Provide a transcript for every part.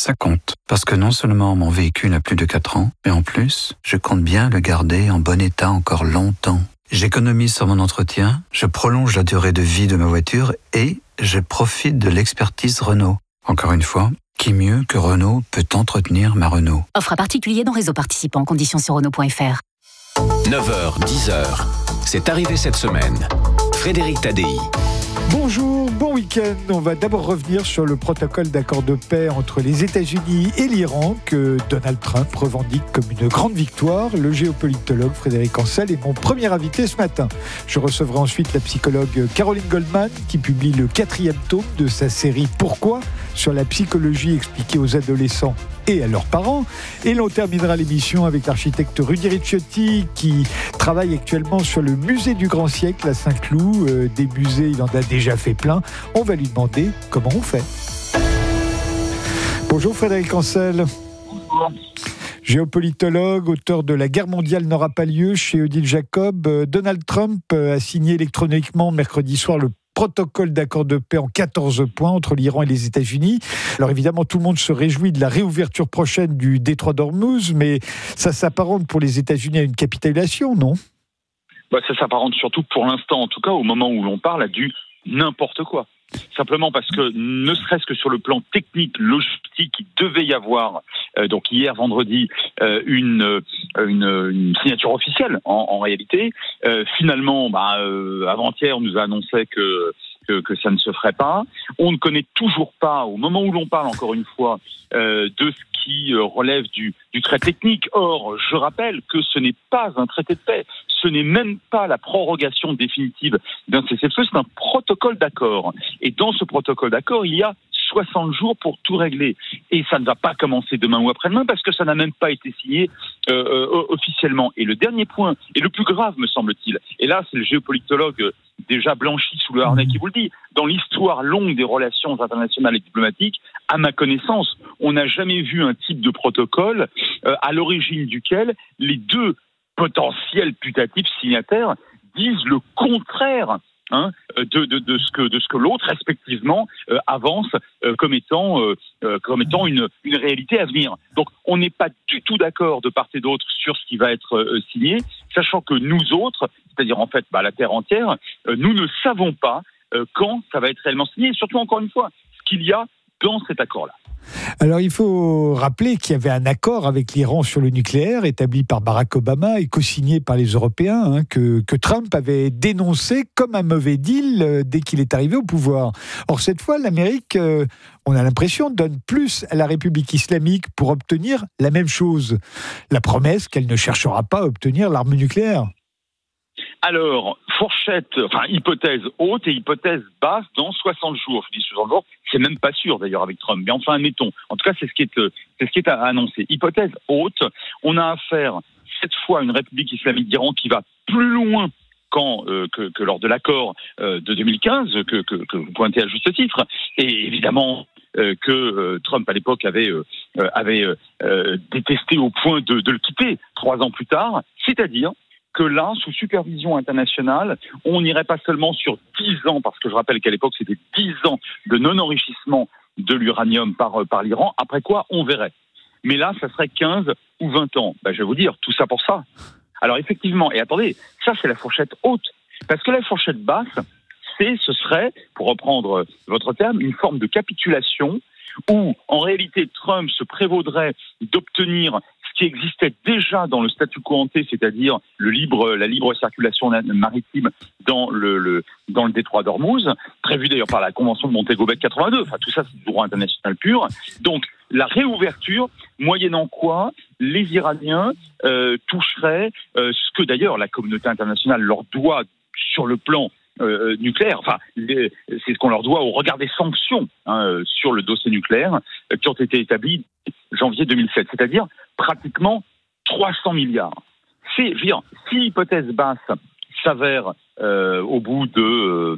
ça compte. Parce que non seulement mon véhicule a plus de 4 ans, mais en plus, je compte bien le garder en bon état encore longtemps. J'économise sur mon entretien, je prolonge la durée de vie de ma voiture et je profite de l'expertise Renault. Encore une fois, qui mieux que Renault peut entretenir ma Renault? Offre à particulier dans réseau participant. Conditions sur Renault.fr. 9h, 10h. C'est arrivé cette semaine. Frédéric Tadei. Bonjour, bon week-end. On va d'abord revenir sur le protocole d'accord de paix entre les États-Unis et l'Iran que Donald Trump revendique comme une grande victoire. Le géopolitologue Frédéric Ancel est mon premier invité ce matin. Je recevrai ensuite la psychologue Caroline Goldman qui publie le 4e tome de sa série Pourquoi sur la psychologie expliquée aux adolescents et à leurs parents. Et l'on terminera l'émission avec l'architecte Rudy Ricciotti qui travaille actuellement sur le musée du Grand Siècle à Saint-Cloud. Des musées, il en a déjà fait plein. On va lui demander comment on fait. Bonjour Frédéric Ancel. Bonjour. Géopolitologue, auteur de La guerre mondiale n'aura pas lieu chez Odile Jacob. Donald Trump a signé électroniquement mercredi soir le protocole d'accord de paix en 14 points entre l'Iran et les États-Unis. Alors évidemment, tout le monde se réjouit de la réouverture prochaine du détroit d'Ormuz, mais ça s'apparente pour les États-Unis à une capitulation, non ? Ça s'apparente surtout pour l'instant, en tout cas au moment où l'on parle, à du n'importe quoi. Simplement parce que, ne serait-ce que sur le plan technique, logistique, il devait y avoir, donc hier vendredi, une signature officielle en réalité. Finalement, avant-hier, on nous a annoncé que ça ne se ferait pas. On ne connaît toujours pas, au moment où l'on parle encore une fois, de ce qui relève du trait technique. Or, je rappelle que ce n'est pas un traité de paix. Ce n'est même pas la prorogation définitive d'un cessez-le-feu, c'est un protocole d'accord. Et dans ce protocole d'accord, il y a 60 jours pour tout régler. Et ça ne va pas commencer demain ou après-demain parce que ça n'a même pas été signé officiellement. Et le dernier point, et le plus grave me semble-t-il, et là c'est le géopolitologue déjà blanchi sous le harnais qui vous le dit, dans l'histoire longue des relations internationales et diplomatiques, à ma connaissance, on n'a jamais vu un type de protocole à l'origine duquel les deux potentiels putatifs signataires disent le contraire de ce que l'autre respectivement avance comme étant une réalité à venir. Donc on n'est pas du tout d'accord de part et d'autre sur ce qui va être signé, sachant que nous autres, c'est-à-dire en fait la terre entière, nous ne savons pas quand ça va être réellement signé, et surtout encore une fois ce qu'il y a dans cet accord-là. Alors il faut rappeler qu'il y avait un accord avec l'Iran sur le nucléaire établi par Barack Obama et co-signé par les Européens que Trump avait dénoncé comme un mauvais deal dès qu'il est arrivé au pouvoir. Or cette fois, l'Amérique, on a l'impression, donne plus à la République islamique pour obtenir la même chose. La promesse qu'elle ne cherchera pas à obtenir l'arme nucléaire. Alors, hypothèse haute et hypothèse basse dans 60 jours. Je dis 60 jours, c'est même pas sûr d'ailleurs avec Trump. Mais enfin, admettons. En tout cas, c'est ce qui est annoncé. Hypothèse haute, on a affaire cette fois à une République islamique d'Iran qui va plus loin que lors de l'accord de 2015 que vous pointez à juste titre. Et évidemment que Trump à l'époque avait détesté au point de le quitter 3 ans plus tard. C'est-à-dire que là, sous supervision internationale, on n'irait pas seulement sur 10 ans, parce que je rappelle qu'à l'époque, c'était 10 ans de non-enrichissement de l'uranium par l'Iran, après quoi, on verrait. Mais là, ça serait 15 ou 20 ans. Je vais vous dire, tout ça pour ça. Alors effectivement, et attendez, ça c'est la fourchette haute, parce que la fourchette basse, ce serait, pour reprendre votre terme, une forme de capitulation où, en réalité, Trump se prévaudrait d'obtenir ce qui existait déjà dans le statu quo ante, c'est-à-dire la libre circulation maritime dans le détroit d'Ormuz, prévu d'ailleurs par la Convention de Montego Bay de 82. Enfin, tout ça, c'est du droit international pur. Donc, la réouverture, moyennant quoi les Iraniens toucheraient ce que d'ailleurs la communauté internationale leur doit sur le plan nucléaire, c'est ce qu'on leur doit au regard des sanctions sur le dossier nucléaire qui ont été établies janvier 2007, c'est-à-dire pratiquement 300 milliards. Si l'hypothèse basse s'avère au bout de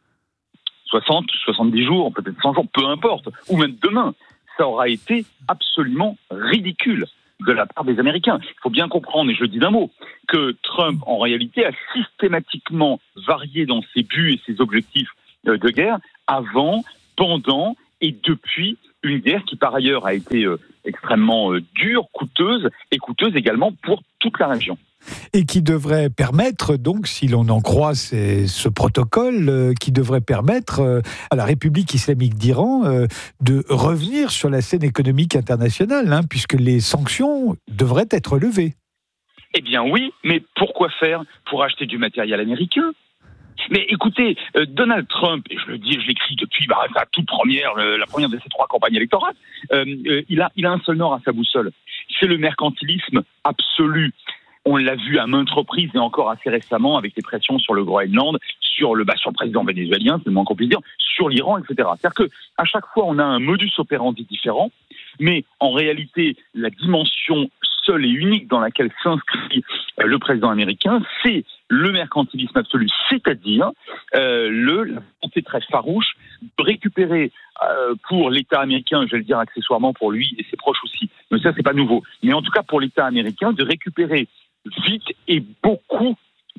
60, 70 jours, peut-être 100 jours, peu importe, ou même demain, ça aura été absolument ridicule de la part des Américains. Il faut bien comprendre, et je le dis d'un mot, que Trump, en réalité, a systématiquement varié dans ses buts et ses objectifs de guerre avant, pendant et depuis Une guerre qui, par ailleurs, a été extrêmement dure, coûteuse également pour toute la région. Et qui devrait permettre, donc, si l'on en croit ce protocole, qui devrait permettre à la République islamique d'Iran de revenir sur la scène économique internationale, puisque les sanctions devraient être levées. Eh bien oui, mais pourquoi faire pour acheter du matériel américain ? Mais écoutez, Donald Trump, et je le dis, je l'écris depuis la toute première, la première de ces 3 campagnes électorales, il a un seul nord à sa boussole. C'est le mercantilisme absolu. On l'a vu à maintes reprises et encore assez récemment avec les pressions sur le Groenland, sur le président vénézuélien, c'est le moins qu'on puisse dire, sur l'Iran, etc. C'est-à-dire qu'à chaque fois, on a un modus operandi différent, mais en réalité, la dimension seule et unique dans laquelle s'inscrit le président américain, c'est le mercantilisme absolu, c'est-à-dire la volonté très farouche de récupérer pour l'État américain, je vais le dire accessoirement pour lui et ses proches aussi, mais ça c'est pas nouveau, mais en tout cas pour l'État américain, de récupérer vite et beaucoup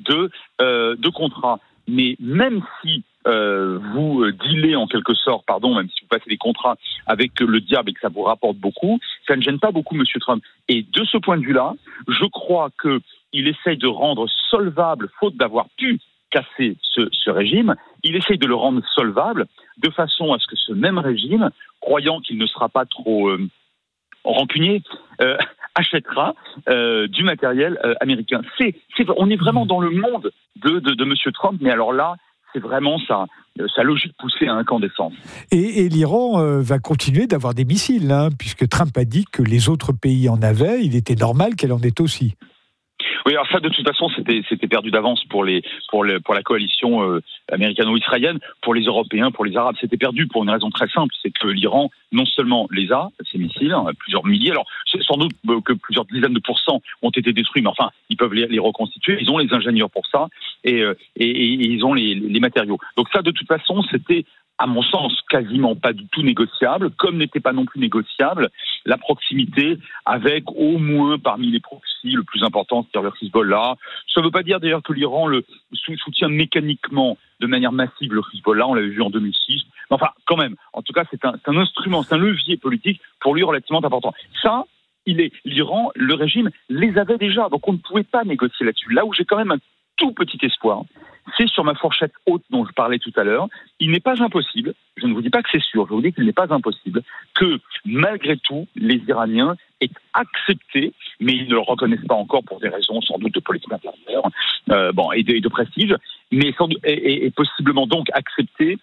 de contrats. Mais même si vous dealez en quelque sorte, même si vous passez des contrats avec le diable et que ça vous rapporte beaucoup, ça ne gêne pas beaucoup M. Trump. Et de ce point de vue-là, je crois qu'il essaye de rendre solvable, faute d'avoir pu casser ce régime, il essaye de le rendre solvable de façon à ce que ce même régime, croyant qu'il ne sera pas trop rancunier, achètera du matériel américain. On est vraiment dans le monde de M. Trump, mais alors là, c'est vraiment sa logique poussée à incandescence. Et l'Iran va continuer d'avoir des missiles, puisque Trump a dit que les autres pays en avaient, il était normal qu'elle en ait aussi. Oui, alors ça, de toute façon, c'était perdu d'avance pour la coalition américano-israélienne, pour les Européens, pour les Arabes. C'était perdu pour une raison très simple, c'est que l'Iran, non seulement les a, ces missiles, plusieurs milliers, alors sans doute que plusieurs dizaines de pourcents ont été détruits, mais enfin, ils peuvent les reconstituer, ils ont les ingénieurs pour ça, et ils ont les matériaux. Donc ça, de toute façon, c'était, à mon sens, quasiment pas du tout négociable, comme n'était pas non plus négociable la proximité avec au moins parmi les proxys le plus important, c'est-à-dire le Hezbollah. Ça ne veut pas dire d'ailleurs que l'Iran le soutient mécaniquement de manière massive le Hezbollah, on l'avait vu en 2006. Mais enfin, quand même, en tout cas, c'est un instrument, c'est un levier politique pour lui relativement important. Ça, l'Iran, le régime, les avait déjà, donc on ne pouvait pas négocier là-dessus. Là où j'ai quand même un tout petit espoir, c'est sur ma fourchette haute dont je parlais tout à l'heure. Il n'est pas impossible, je ne vous dis pas que c'est sûr, je vous dis qu'il n'est pas impossible que, malgré tout, les Iraniens aient accepté, mais ils ne le reconnaissent pas encore pour des raisons sans doute de politique intérieure et de prestige, mais et possiblement donc accepté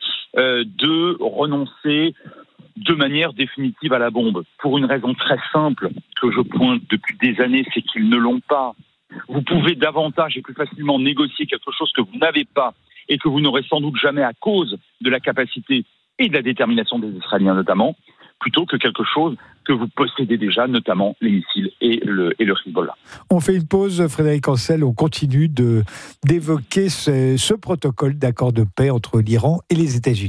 de renoncer de manière définitive à la bombe. Pour une raison très simple que je pointe depuis des années, c'est qu'ils ne l'ont pas. Vous pouvez davantage et plus facilement négocier quelque chose que vous n'avez pas et que vous n'aurez sans doute jamais à cause de la capacité et de la détermination des Israéliens notamment, plutôt que quelque chose que vous possédez déjà, notamment les missiles et le Hezbollah. On fait une pause, Frédéric Ancel, on continue d'évoquer ce protocole d'accord de paix entre l'Iran et les États-Unis.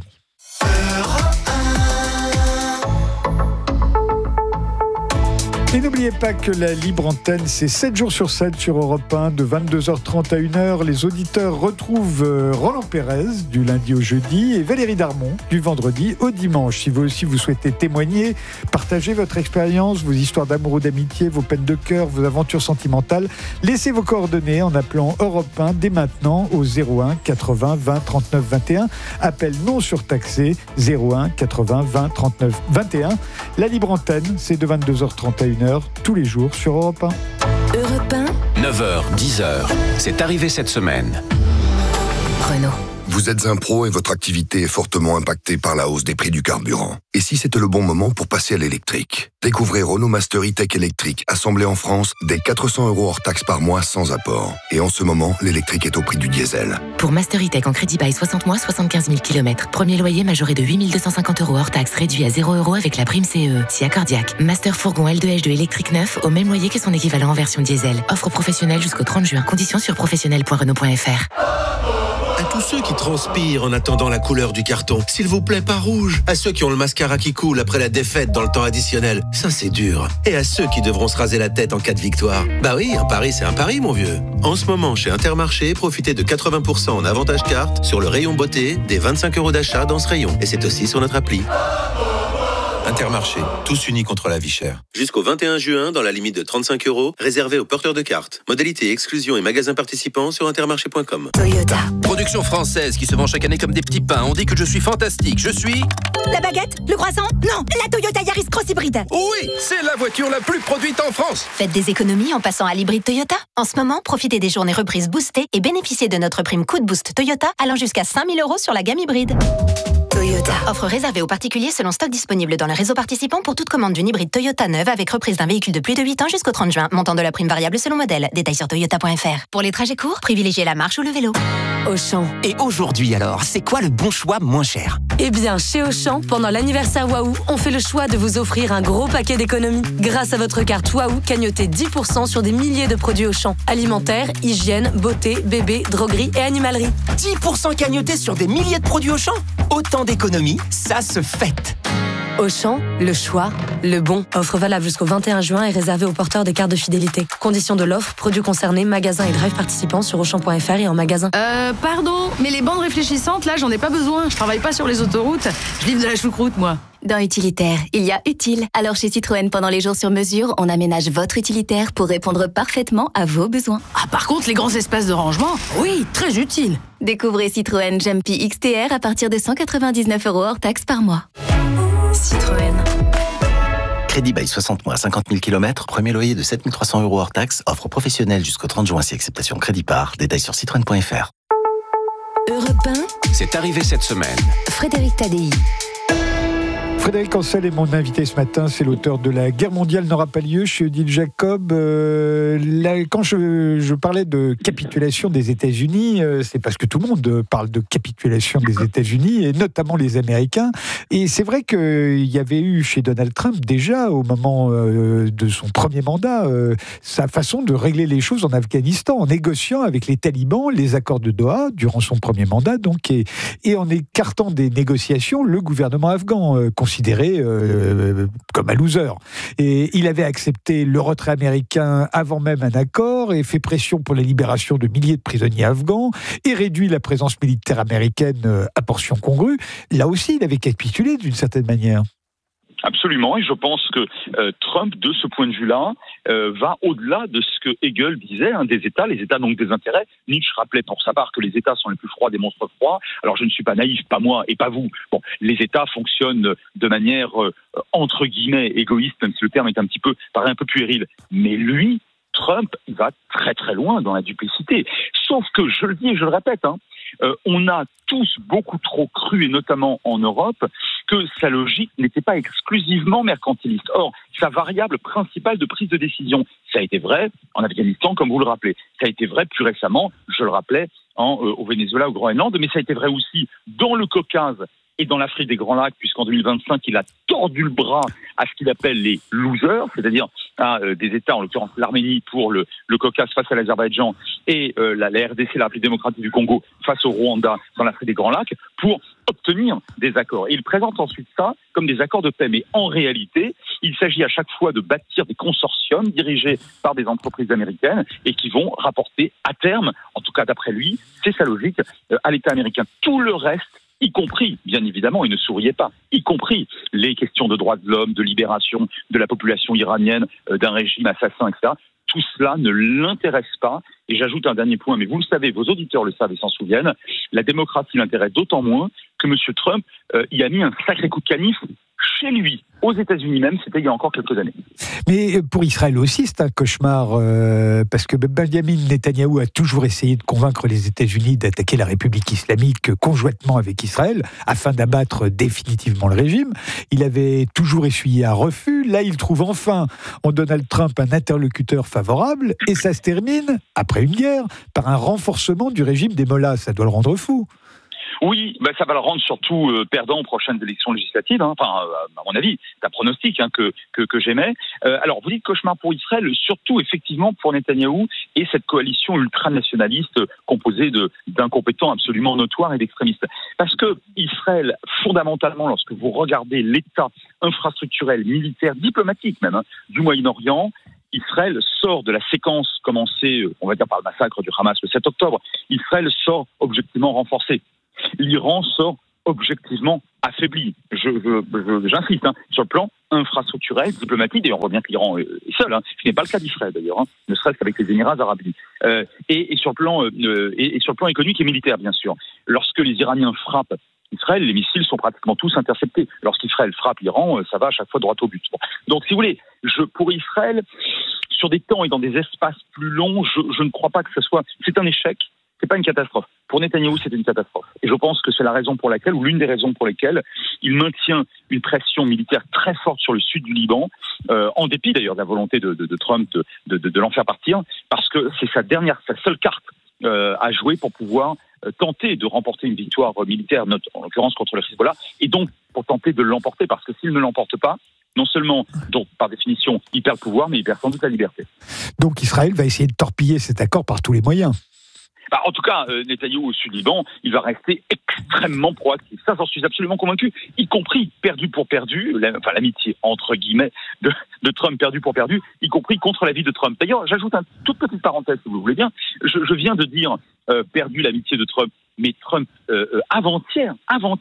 Et n'oubliez pas que la libre antenne, c'est 7 jours sur 7 sur Europe 1, de 22h30 à 1h. Les auditeurs retrouvent Roland Pérez du lundi au jeudi et Valérie Darmon du vendredi au dimanche. Si vous aussi vous souhaitez témoigner, partager votre expérience, vos histoires d'amour ou d'amitié, vos peines de cœur, vos aventures sentimentales, laissez vos coordonnées en appelant Europe 1 dès maintenant au 01 80 20 39 21. Appel non surtaxé 01 80 20 39 21. La libre antenne, c'est de 22h30 à 1h. Tous les jours sur Europe 1. Europe 1. 9h, 10h. C'est arrivé cette semaine. Renault. Vous êtes un pro et votre activité est fortement impactée par la hausse des prix du carburant. Et si c'était le bon moment pour passer à l'électrique ? Découvrez Renault Master E-Tech électrique, assemblé en France, dès 400 € hors taxe par mois sans apport. Et en ce moment, l'électrique est au prix du diesel. Pour Master E-Tech en crédit bail 60 mois, 75 000 km. Premier loyer majoré de 8 250 € hors taxe, réduit à 0 € avec la prime CE. Si accordiaque. Master Fourgon L2H2 électrique neuf, au même loyer que son équivalent en version diesel. Offre professionnelle jusqu'au 30 juin. Conditions sur professionnel.renault.fr. À tous ceux qui transpirent en attendant la couleur du carton, s'il vous plaît, pas rouge. À ceux qui ont le mascara qui coule après la défaite dans le temps additionnel, ça c'est dur. Et à ceux qui devront se raser la tête en cas de victoire. Bah oui, un pari c'est un pari, mon vieux. En ce moment, chez Intermarché, profitez de 80% en avantage carte sur le rayon beauté, des 25 € d'achat dans ce rayon. Et c'est aussi sur notre appli. Intermarché, tous unis contre la vie chère. Jusqu'au 21 juin, dans la limite de 35 €, réservé aux porteurs de cartes. Modalité, exclusion et magasins participants sur intermarché.com. Toyota. Production française qui se vend chaque année comme des petits pains. On dit que je suis fantastique. Je suis... La baguette? Le croissant? Non, la Toyota Yaris Cross Hybride. Oui, c'est la voiture la plus produite en France. Faites des économies en passant à l'hybride Toyota. En ce moment, profitez des journées reprises boostées et bénéficiez de notre prime coup de boost Toyota allant jusqu'à 5 000 € sur la gamme hybride. Toyota. Offre réservée aux particuliers selon stock disponible dans le réseau participant pour toute commande d'une hybride Toyota neuve avec reprise d'un véhicule de plus de 8 ans jusqu'au 30 juin. Montant de la prime variable selon modèle. Détails sur toyota.fr. Pour les trajets courts, privilégiez la marche ou le vélo. Auchan. Et aujourd'hui alors, c'est quoi le bon choix moins cher? Eh bien, chez Auchan, pendant l'anniversaire Waouh, on fait le choix de vous offrir un gros paquet d'économies. Grâce à votre carte Waouh, cagnotez 10% sur des milliers de produits Auchan. Alimentaire, hygiène, beauté, bébé, droguerie et animalerie. 10% cagnotés sur des milliers de produits Auchan? Autant d'économies, ça se fête. Auchan, le choix, le bon. Offre valable jusqu'au 21 juin et réservée aux porteurs des cartes de fidélité. Conditions de l'offre, produits concernés, magasins et drive participants sur Auchan.fr et en magasin. Pardon, mais les bandes réfléchissantes, là, j'en ai pas besoin. Je travaille pas sur les autoroutes. Je livre de la choucroute, moi. Dans Utilitaire, il y a utile. Alors chez Citroën, pendant les jours sur mesure, on aménage votre utilitaire pour répondre parfaitement à vos besoins. Ah, par contre, les grands espaces de rangement, oui, très utile. Découvrez Citroën Jumpy XTR à partir de 199 € hors taxe par mois. Citroën. Crédit by 60 mois, 50 000 km, premier loyer de 7 300 € hors taxe, offre professionnelle jusqu'au 30 juin si acceptation crédit par. Détails sur citroën.fr. Europe 1, C'est arrivé cette semaine. Frédéric Tadei. Frédéric Ancel est mon invité ce matin, c'est l'auteur de La guerre mondiale n'aura pas lieu chez Odile Jacob. Quand je parlais de capitulation des États-Unis, c'est parce que tout le monde parle de capitulation des États-Unis, et notamment les Américains. Et c'est vrai qu'il y avait eu chez Donald Trump déjà, au moment de son premier mandat, sa façon de régler les choses en Afghanistan, en négociant avec les talibans les accords de Doha durant son premier mandat, donc, et en écartant des négociations le gouvernement afghan, considéré comme un loser. Et il avait accepté le retrait américain avant même un accord et fait pression pour la libération de milliers de prisonniers afghans et réduit la présence militaire américaine à portion congrue. Là aussi, il avait capitulé d'une certaine manière. Absolument, et je pense que Trump, de ce point de vue-là, va au-delà de ce que Hegel disait, des États, les États donc des intérêts. Nietzsche rappelait pour sa part que les États sont les plus froids des monstres froids. Alors je ne suis pas naïf, pas moi et pas vous. Bon, les États fonctionnent de manière entre guillemets égoïste, même si le terme est paraît un peu puéril. Mais lui, Trump, il va très très loin dans la duplicité. Sauf que, je le dis et je le répète, on a tous beaucoup trop cru, et notamment en Europe, que sa logique n'était pas exclusivement mercantiliste. Or, sa variable principale de prise de décision, ça a été vrai en Afghanistan, comme vous le rappelez. Ça a été vrai plus récemment, je le rappelais, au Venezuela, au Groenland, mais ça a été vrai aussi dans le Caucase et dans l'Afrique des Grands Lacs, puisqu'en 2025, il a tordu le bras à ce qu'il appelle les losers, c'est-à-dire à des États, en l'occurrence l'Arménie pour le Caucase face à l'Azerbaïdjan et la RDC, la République démocratique du Congo, face au Rwanda dans l'Afrique des Grands Lacs, pour obtenir des accords. Et il présente ensuite ça comme des accords de paix. Mais en réalité, il s'agit à chaque fois de bâtir des consortiums dirigés par des entreprises américaines et qui vont rapporter à terme, en tout cas d'après lui, c'est sa logique, à l'État américain. Tout le reste, y compris, bien évidemment, il ne souriait pas, y compris les questions de droits de l'homme, de libération de la population iranienne, d'un régime assassin, etc. Tout cela ne l'intéresse pas. Et j'ajoute un dernier point, mais vous le savez, vos auditeurs le savent et s'en souviennent, la démocratie l'intéresse d'autant moins que M. Trump y a mis un sacré coup de canif chez lui, aux États-Unis même, c'était il y a encore quelques années. Mais pour Israël aussi, c'est un cauchemar, parce que Benjamin Netanyahou a toujours essayé de convaincre les États-Unis d'attaquer la République islamique conjointement avec Israël, afin d'abattre définitivement le régime. Il avait toujours essuyé un refus. Là, il trouve enfin en Donald Trump un interlocuteur favorable, et ça se termine, après une guerre, par un renforcement du régime des mollahs. Ça doit le rendre fou. Oui, ça va le rendre surtout perdant aux prochaines élections législatives, à mon avis, c'est un pronostic que j'émets. Alors, vous dites cauchemar pour Israël, surtout effectivement pour Netanyahou et cette coalition ultranationaliste composée d'incompétents absolument notoires et d'extrémistes. Parce que Israël, fondamentalement, lorsque vous regardez l'état infrastructurel, militaire, diplomatique même, du Moyen-Orient, Israël sort de la séquence commencée, on va dire, par le massacre du Hamas le 7 octobre. Israël sort objectivement renforcé. L'Iran sort objectivement affaibli. J'insiste, sur le plan infrastructurel, diplomatique, et on voit bien que l'Iran est seul, ce qui n'est pas le cas d'Israël d'ailleurs, ne serait-ce qu'avec les Émirats arabes unis. Et sur le plan économique et militaire, bien sûr. Lorsque les Iraniens frappent Israël, les missiles sont pratiquement tous interceptés. Lorsqu'Israël frappe l'Iran, ça va à chaque fois droit au but. Bon. Donc, si vous voulez, pour Israël, sur des temps et dans des espaces plus longs, je ne crois pas que ce soit... C'est un échec, c'est pas une catastrophe. Pour Netanyahou, c'est une catastrophe. Et je pense que c'est la raison pour laquelle, ou l'une des raisons pour lesquelles, il maintient une pression militaire très forte sur le sud du Liban, en dépit d'ailleurs de la volonté de Trump de l'en faire partir, parce que c'est sa seule carte à jouer pour pouvoir tenter de remporter une victoire militaire, en l'occurrence contre le Hezbollah, et donc pour tenter de l'emporter, parce que s'il ne l'emporte pas, non seulement, donc par définition, il perd le pouvoir, mais il perd sans doute la liberté. Donc Israël va essayer de torpiller cet accord par tous les moyens. En tout cas, Netanyahou au Sud-Liban, il va rester extrêmement proactif. Ça, j'en suis absolument convaincu, y compris perdu pour perdu, l'amitié entre guillemets de Trump perdu pour perdu, y compris contre l'avis de Trump. D'ailleurs, j'ajoute une toute petite parenthèse, si vous le voulez bien. Je viens de dire perdu l'amitié de Trump, mais Trump avant-hier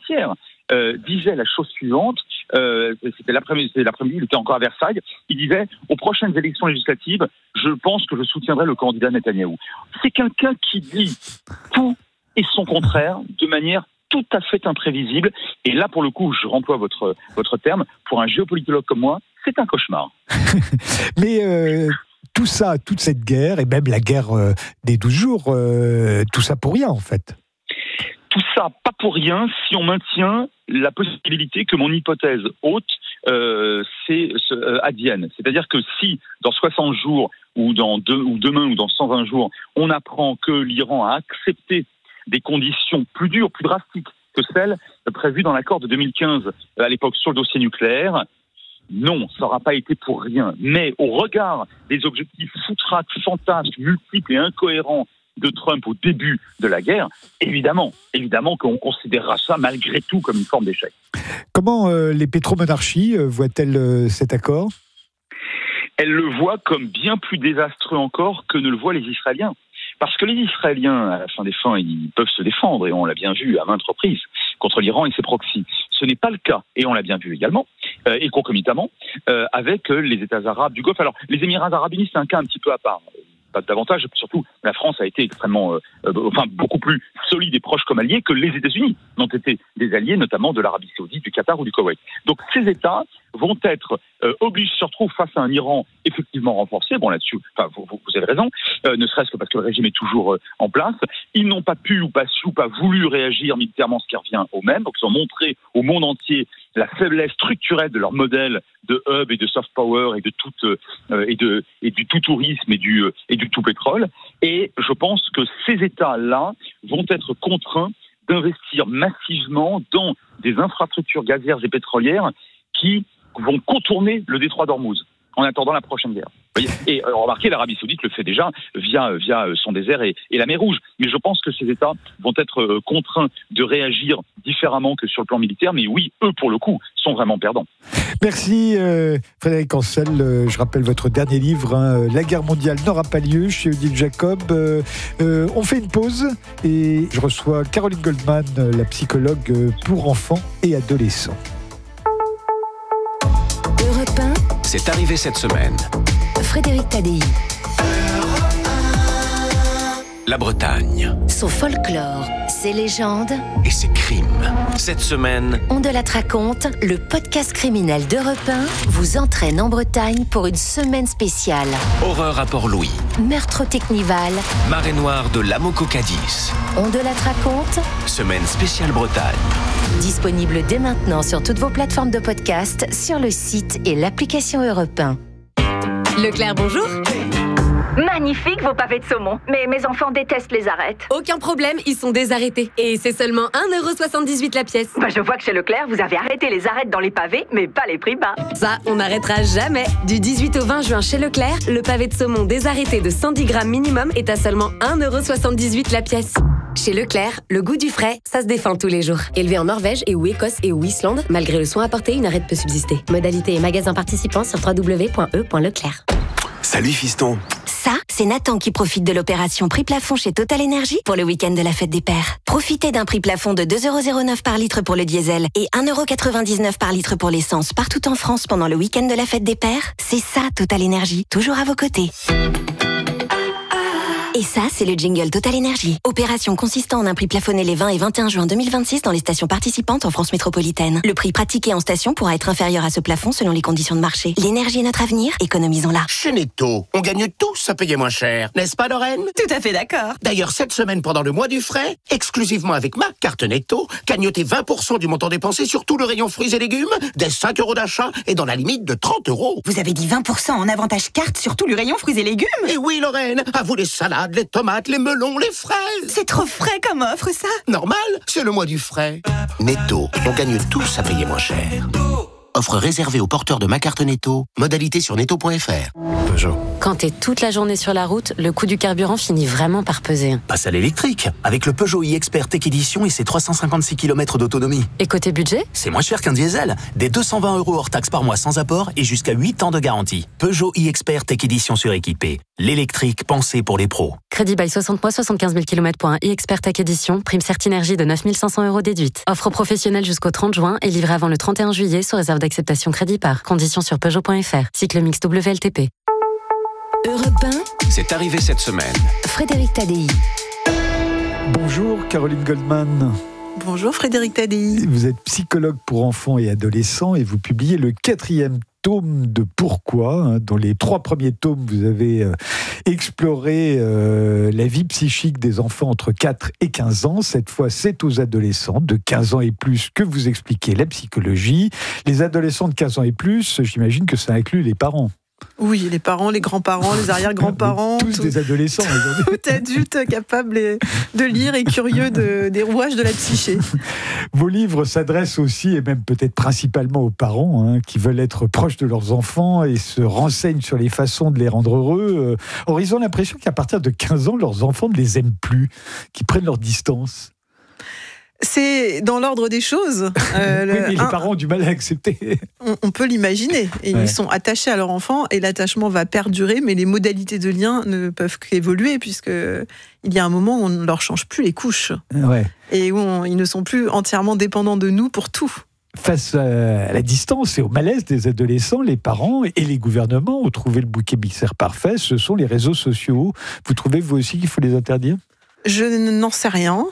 disait la chose suivante. C'était l'après-midi, il était encore à Versailles. Il disait, aux prochaines élections législatives, je pense que je soutiendrai le candidat Netanyahou. C'est quelqu'un qui dit tout et son contraire de manière tout à fait imprévisible. Et là, pour le coup, je remploie votre terme, pour un géopolitologue comme moi, c'est un cauchemar. Mais tout ça, toute cette guerre, et même la guerre des 12 jours, tout ça pour rien en fait. Tout ça, pas pour rien, si on maintient la possibilité que mon hypothèse haute advienne. C'est-à-dire que si, dans 60 jours, ou demain, ou dans 120 jours, on apprend que l'Iran a accepté des conditions plus dures, plus drastiques que celles prévues dans l'accord de 2015, à l'époque, sur le dossier nucléaire, non, ça n'aura pas été pour rien. Mais au regard des objectifs foutraques, fantasques, multiples et incohérents de Trump au début de la guerre, évidemment qu'on considérera ça malgré tout comme une forme d'échec. Comment les pétromonarchies voient-elles cet accord ? Elles le voient comme bien plus désastreux encore que ne le voient les Israéliens. Parce que les Israéliens, à la fin des fins, ils peuvent se défendre, et on l'a bien vu à maintes reprises, contre l'Iran et ses proxys. Ce n'est pas le cas, et on l'a bien vu également, et concomitamment, avec les États arabes du Golfe. Alors, les Émirats arabes unis, c'est un cas un petit peu à part. Pas davantage, surtout la France a été extrêmement, beaucoup plus solide et proche comme allié que les États-Unis n'ont été des alliés, notamment de l'Arabie Saoudite, du Qatar ou du Koweït. Donc ces États vont être obligés, se retrouvent face à un Iran effectivement renforcé. Bon là-dessus, vous avez raison, ne serait-ce que parce que le régime est toujours en place. Ils n'ont pas pu ou pas voulu réagir militairement, ce qui revient au même. Donc ils ont montré au monde entier la faiblesse structurelle de leur modèle de hub et de soft power et de du tout tourisme et du tout pétrole. Et je pense que ces États-là vont être contraints d'investir massivement dans des infrastructures gazières et pétrolières qui vont contourner le détroit d'Ormuz en attendant la prochaine guerre. Et remarquez, l'Arabie Saoudite le fait déjà via son désert et la mer Rouge. Mais je pense que ces États vont être contraints de réagir différemment que sur le plan militaire. Mais oui, eux, pour le coup, sont vraiment perdants. Merci Frédéric Ancel. Je rappelle votre dernier livre, La guerre mondiale n'aura pas lieu, chez Odile Jacob. On fait une pause et je reçois Caroline Goldman, la psychologue pour enfants et adolescents. C'est arrivé cette semaine. Frédéric Tadei. La Bretagne. Son folklore, ses légendes et ses crimes. Cette semaine, On de la raconte, le podcast criminel d'Europe 1 vous entraîne en Bretagne pour une semaine spéciale. horreur à Port-Louis. Meurtre au Technival. Marée noire de l'Amoco-Cadiz. On de la raconte. Semaine spéciale Bretagne. Disponible dès maintenant sur toutes vos plateformes de podcast, sur le site et l'application Europe 1. Leclerc, bonjour. Magnifique vos pavés de saumon, mais mes enfants détestent les arêtes. Aucun problème, ils sont désarrêtés. Et c'est seulement 1,78€ la pièce. Je vois que chez Leclerc, vous avez arrêté les arêtes dans les pavés, mais pas les prix bas. Ça, on n'arrêtera jamais. Du 18 au 20 juin chez Leclerc, le pavé de saumon désarrêté de 110 grammes minimum est à seulement 1,78€ la pièce. Chez Leclerc, le goût du frais, ça se défend tous les jours. Élevé en Norvège et ou Écosse et ou Islande, malgré le soin apporté, une arête peut subsister. Modalité et magasins participants sur www.e.leclerc. Salut fiston. Ça, c'est Nathan qui profite de l'opération prix plafond chez Total Energy pour le week-end de la fête des pères. Profitez d'un prix plafond de 2,09 € par litre pour le diesel et 1,99 € par litre pour l'essence partout en France pendant le week-end de la fête des pères. C'est ça Total Energy, toujours à vos côtés. Et ça, c'est le jingle Total Energy. Opération consistant en un prix plafonné les 20 et 21 juin 2026 dans les stations participantes en France métropolitaine. Le prix pratiqué en station pourra être inférieur à ce plafond selon les conditions de marché. L'énergie est notre avenir, économisons-la. Chez Netto, on gagne tous à payer moins cher. N'est-ce pas, Lorraine? Tout à fait d'accord. D'ailleurs, cette semaine, pendant le mois du frais, exclusivement avec ma carte Netto, cagnotez 20% du montant dépensé sur tout le rayon fruits et légumes, dès 5 € d'achat et dans la limite de 30 €. Vous avez dit 20% en avantage carte sur tout le rayon fruits et légumes? Et oui, Lorraine, à vous les salades, les tomates, les melons, les fraises. C'est trop frais comme offre, ça. Normal, c'est le mois du frais. Netto, on gagne tous à payer moins cher. Offre réservée aux porteurs de ma carte Netto. Modalité sur netto.fr. Peugeot. Quand t'es toute la journée sur la route, le coût du carburant finit vraiment par peser. Passe à l'électrique, avec le Peugeot e-Expert Tech Edition et ses 356 km d'autonomie. Et côté budget ? C'est moins cher qu'un diesel. Des 220 € hors taxe par mois sans apport et jusqu'à 8 ans de garantie. Peugeot e-Expert Tech Edition suréquipé. L'électrique pensé pour les pros. Crédit bail 60 mois, 75 000 km pour un e-Expert Tech Edition. Prime Certinergie de 9 500 € déduite. Offre professionnelle jusqu'au 30 juin et livrée avant le 31 juillet sous réserve d'acceptation crédit par. Conditions sur Peugeot.fr. Cycle mix WLTP. Europe 1. C'est arrivé cette semaine. Frédéric Tadei. Bonjour Caroline Goldman. Bonjour Frédéric Tadei. Vous êtes psychologue pour enfants et adolescents et vous publiez le 4e tome de Pourquoi. Dans les 3 premiers tomes, vous avez exploré la vie psychique des enfants entre 4 et 15 ans. Cette fois, c'est aux adolescents de 15 ans et plus que vous expliquez la psychologie. Les adolescents de 15 ans et plus, j'imagine que ça inclut les parents. Oui, les parents, les grands-parents, les arrière-grands-parents. Tous des adolescents aujourd'hui. Tout adulte capable de lire et curieux des rouages de la psyché. Vos livres s'adressent aussi, et même peut-être principalement aux parents, qui veulent être proches de leurs enfants et se renseignent sur les façons de les rendre heureux. Or, ils ont l'impression qu'à partir de 15 ans, leurs enfants ne les aiment plus, qu'ils prennent leur distance. C'est dans l'ordre des choses. Oui, mais les parents ont du mal à accepter. On peut l'imaginer. Et ils sont attachés à leur enfant et l'attachement va perdurer, mais les modalités de lien ne peuvent qu'évoluer puisqu'il y a un moment où on ne leur change plus les couches. Ouais. Et où ils ne sont plus entièrement dépendants de nous pour tout. Face à la distance et au malaise des adolescents, les parents et les gouvernements ont trouvé le bouc émissaire parfait. Ce sont les réseaux sociaux. Vous trouvez, vous aussi, qu'il faut les interdire ? Je n'en sais rien.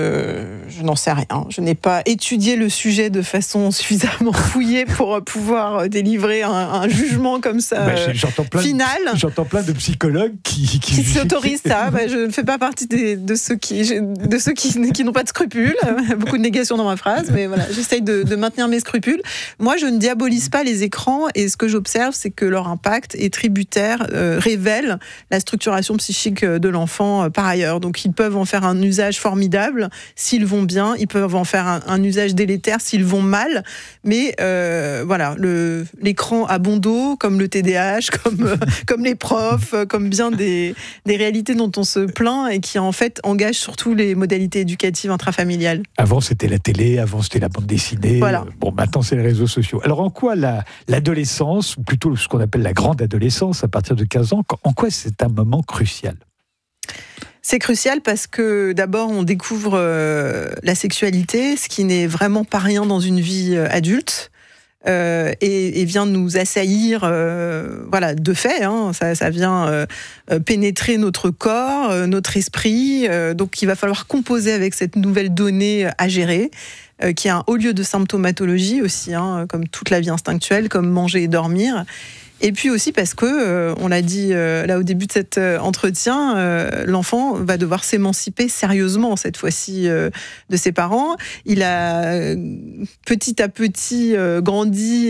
Je n'en sais rien. Je n'ai pas étudié le sujet de façon suffisamment fouillée pour pouvoir délivrer un jugement comme ça final. J'entends plein de psychologues qui s'autorisent ça. Je ne fais pas partie de ceux qui n'ont pas de scrupules. Beaucoup de négations dans ma phrase, mais voilà, j'essaye de maintenir mes scrupules. Moi, je ne diabolise pas les écrans et ce que j'observe, c'est que leur impact est tributaire, révèle la structuration psychique de l'enfant par ailleurs. Donc, ils peuvent en faire un usage formidable s'ils vont bien, ils peuvent en faire un usage délétère s'ils vont mal, mais voilà, l'écran à bon dos, comme le TDAH, comme les profs, comme bien des réalités dont on se plaint et qui en fait engagent surtout les modalités éducatives intrafamiliales. Avant c'était la télé, avant c'était la bande dessinée, voilà. Bon, maintenant c'est les réseaux sociaux. Alors en quoi l'adolescence, ou plutôt ce qu'on appelle la grande adolescence à partir de 15 ans, en quoi c'est un moment crucial ? C'est crucial parce que d'abord on découvre la sexualité, ce qui n'est vraiment pas rien dans une vie adulte. Et vient nous assaillir, voilà, de fait. Ça vient pénétrer notre corps, notre esprit. Donc, il va falloir composer avec cette nouvelle donnée à gérer, qui a un haut lieu de symptomatologie aussi, comme toute la vie instinctuelle, comme manger et dormir. Et puis aussi parce que, on l'a dit là au début de cet entretien, l'enfant va devoir s'émanciper sérieusement cette fois-ci de ses parents. Il a petit à petit grandi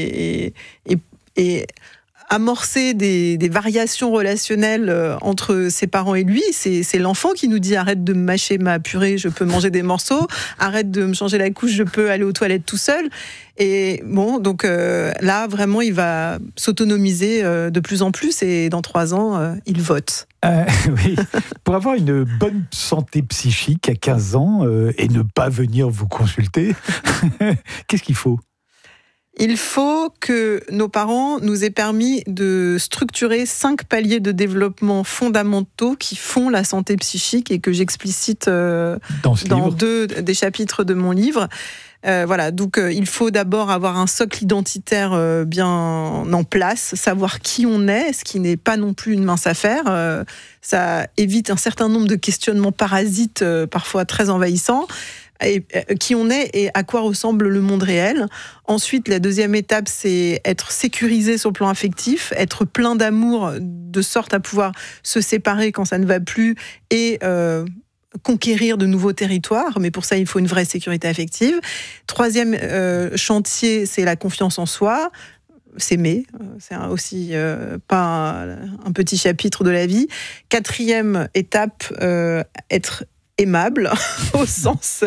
et amorcer des variations relationnelles entre ses parents et lui. C'est l'enfant qui nous dit « Arrête de me mâcher ma purée, je peux manger des morceaux. Arrête de me changer la couche, je peux aller aux toilettes tout seul. » Et bon, donc là, vraiment, il va s'autonomiser de plus en plus et dans 3 ans, il vote. Oui. Pour avoir une bonne santé psychique à 15 ans et ne pas venir vous consulter, qu'est-ce qu'il faut ? Il faut que nos parents nous aient permis de structurer 5 paliers de développement fondamentaux qui font la santé psychique et que j'explicite dans 2 des chapitres de mon livre. Voilà, donc il faut d'abord avoir un socle identitaire bien en place, savoir qui on est, ce qui n'est pas non plus une mince affaire. Ça évite un certain nombre de questionnements parasites, parfois très envahissants. Et qui on est et à quoi ressemble le monde réel. Ensuite, la deuxième étape, c'est être sécurisé sur le plan affectif, être plein d'amour de sorte à pouvoir se séparer quand ça ne va plus et conquérir de nouveaux territoires, mais pour ça, il faut une vraie sécurité affective. Troisième chantier, c'est la confiance en soi. S'aimer, c'est aussi pas un petit chapitre de la vie. Quatrième étape, être aimable, au sens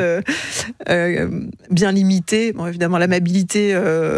bien limité. Bon, évidemment, l'amabilité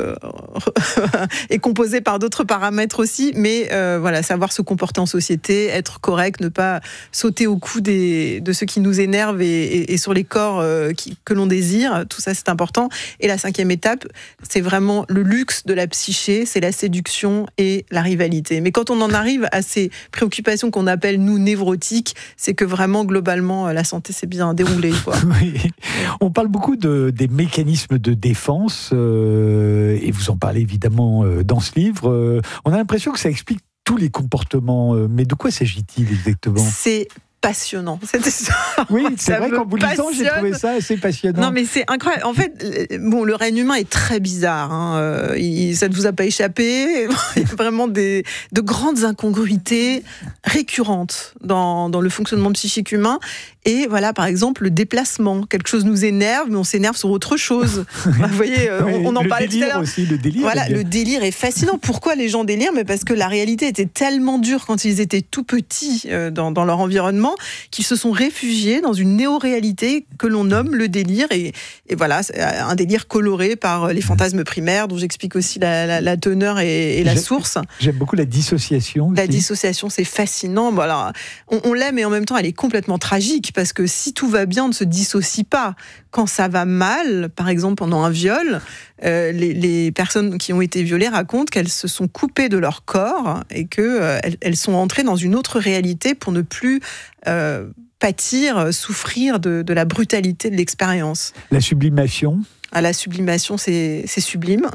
est composée par d'autres paramètres aussi, mais voilà, savoir se comporter en société, être correct, ne pas sauter au cou de ceux qui nous énervent et sur les corps que l'on désire. Tout ça, c'est important. Et la 5e étape, c'est vraiment le luxe de la psyché, c'est la séduction et la rivalité. Mais quand on en arrive à ces préoccupations qu'on appelle, nous, névrotiques, c'est que vraiment, globalement, la santé c'est bien déroulé, quoi. Oui. On parle beaucoup des mécanismes de défense, et vous en parlez évidemment dans ce livre. On a l'impression que ça explique tous les comportements, mais de quoi s'agit-il exactement ? C'est passionnant. Oui, c'est vrai qu'en vous lisant, j'ai trouvé ça assez passionnant. Non, mais c'est incroyable. En fait, bon, le règne humain est très bizarre. Hein. Ça ne vous a pas échappé. Il y a vraiment de grandes incongruités récurrentes dans le fonctionnement psychique humain. Et voilà, par exemple, le déplacement. Quelque chose nous énerve, mais on s'énerve sur autre chose. Vous voyez, on en parlait tout à l'heure. Aussi, le délire. Voilà, le délire est fascinant. Pourquoi les gens délirent ? Mais parce que la réalité était tellement dure quand ils étaient tout petits dans leur environnement qu'ils se sont réfugiés dans une néo-réalité que l'on nomme le délire. Et voilà, c'est un délire coloré par les fantasmes primaires, dont j'explique aussi la teneur et la source. J'aime beaucoup la dissociation aussi. La dissociation, c'est fascinant. Bon, alors, on l'aime, et en même temps, elle est complètement tragique. Parce que si tout va bien, on ne se dissocie pas. Quand ça va mal, par exemple pendant un viol, les personnes qui ont été violées racontent qu'elles se sont coupées de leur corps et qu'elles sont entrées dans une autre réalité pour ne plus pâtir, souffrir de la brutalité de l'expérience. La sublimation ? La sublimation, c'est sublime.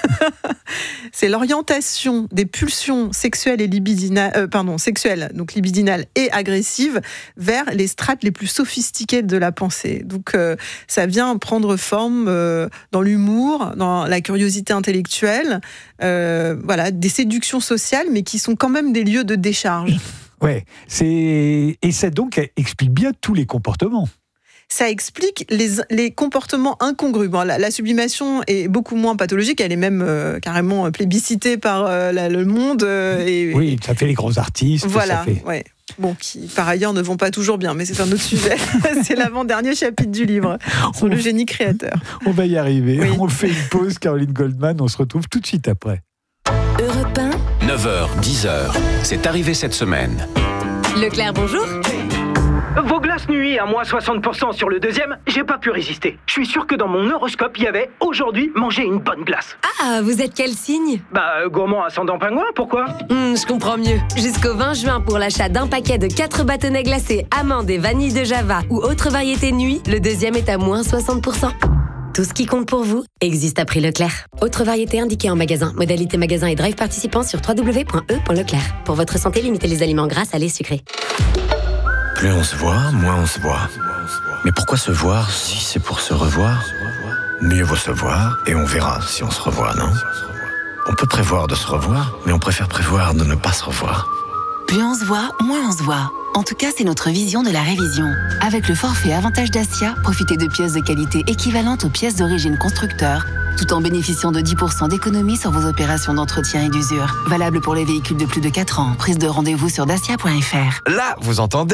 C'est l'orientation des pulsions sexuelles et libidinales, donc libidinales et agressives, vers les strates les plus sophistiquées de la pensée. Donc, ça vient prendre forme dans l'humour, dans la curiosité intellectuelle, voilà, des séductions sociales, mais qui sont quand même des lieux de décharge. Ouais, et ça donc explique bien tous les comportements. Ça explique les comportements incongrus. Bon, la sublimation est beaucoup moins pathologique, elle est même carrément plébiscitée par le monde. Oui, ça fait les grands artistes. Voilà, ça fait... ouais. Bon, qui par ailleurs ne vont pas toujours bien, mais c'est un autre sujet. C'est l'avant-dernier chapitre du livre, sur le génie créateur. On va y arriver. Oui. On fait une pause, Caroline Goldman, on se retrouve tout de suite après. Europe 1. 9h, 10h, c'est arrivé cette semaine. Leclerc, bonjour. Vos glaces nuit à moins 60% sur le deuxième, j'ai pas pu résister. Je suis sûr que dans mon horoscope, il y avait « Aujourd'hui, manger une bonne glace ». Ah, vous êtes quel signe ? Gourmand ascendant pingouin, pourquoi ? Je comprends mieux. Jusqu'au 20 juin, pour l'achat d'un paquet de 4 bâtonnets glacés, amandes et vanille de Java ou autre variété nuit, le deuxième est à moins 60%. Tout ce qui compte pour vous existe à prix Leclerc. Autre variété indiquée en magasin. Modalité magasin et drive participant sur www.e.leclerc. Pour votre santé, limitez les aliments gras, salés, sucrés. Plus on se voit, moins on se voit. Mais pourquoi se voir si c'est pour se revoir ? Mieux vaut se voir et on verra si on se revoit, non ? On peut prévoir de se revoir, mais on préfère prévoir de ne pas se revoir. Plus on se voit, moins on se voit. En tout cas, c'est notre vision de la révision. Avec le forfait Avantage Dacia, profitez de pièces de qualité équivalentes aux pièces d'origine constructeur, tout en bénéficiant de 10% d'économie sur vos opérations d'entretien et d'usure. Valable pour les véhicules de plus de 4 ans. Prise de rendez-vous sur dacia.fr. Là, vous entendez ?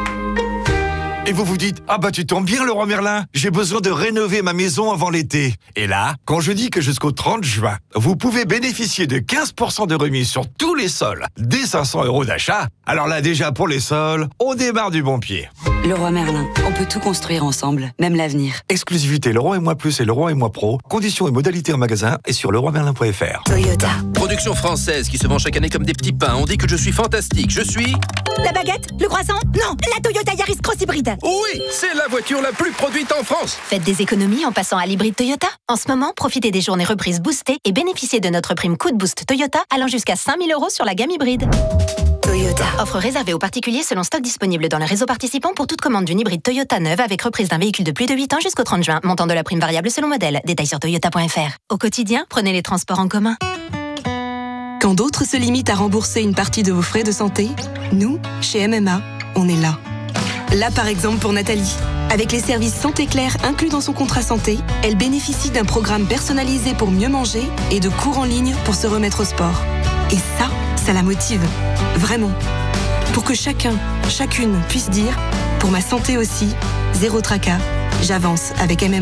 Et vous vous dites, ah bah tu tombes bien Leroy Merlin, j'ai besoin de rénover ma maison avant l'été. Et là, quand je dis que jusqu'au 30 juin, vous pouvez bénéficier de 15% de remise sur tous les sols, dès 500 € d'achat, alors là déjà pour les sols, on démarre du bon pied. Leroy Merlin, on peut tout construire ensemble, même l'avenir. Exclusivité Leroy et Moi Plus et Leroy et Moi Pro. Conditions et modalités en magasin et sur leroymerlin.fr. Toyota. Production française qui se vend chaque année comme des petits pains. On dit que je suis fantastique. Je suis... La baguette? Le croissant? Non, la Toyota Yaris Cross Hybride. Oui, c'est la voiture la plus produite en France. Faites des économies en passant à l'hybride Toyota. En ce moment, profitez des journées reprises boostées et bénéficiez de notre prime Coup de Boost Toyota allant jusqu'à 5 000 € sur la gamme hybride. Toyota. Offre réservée aux particuliers selon stock disponible dans le réseau participant pour toute commande d'une hybride Toyota neuve avec reprise d'un véhicule de plus de 8 ans jusqu'au 30 juin. Montant de la prime variable selon modèle. Détails sur toyota.fr. Au quotidien, prenez les transports en commun. Quand d'autres se limitent à rembourser une partie de vos frais de santé, nous, chez MMA, on est là. Là, par exemple, pour Nathalie. Avec les services Santé Claire inclus dans son contrat santé, elle bénéficie d'un programme personnalisé pour mieux manger et de cours en ligne pour se remettre au sport. Et ça la motive. Vraiment. Pour que chacun, chacune puisse dire « Pour ma santé aussi, zéro tracas, j'avance avec MMA ».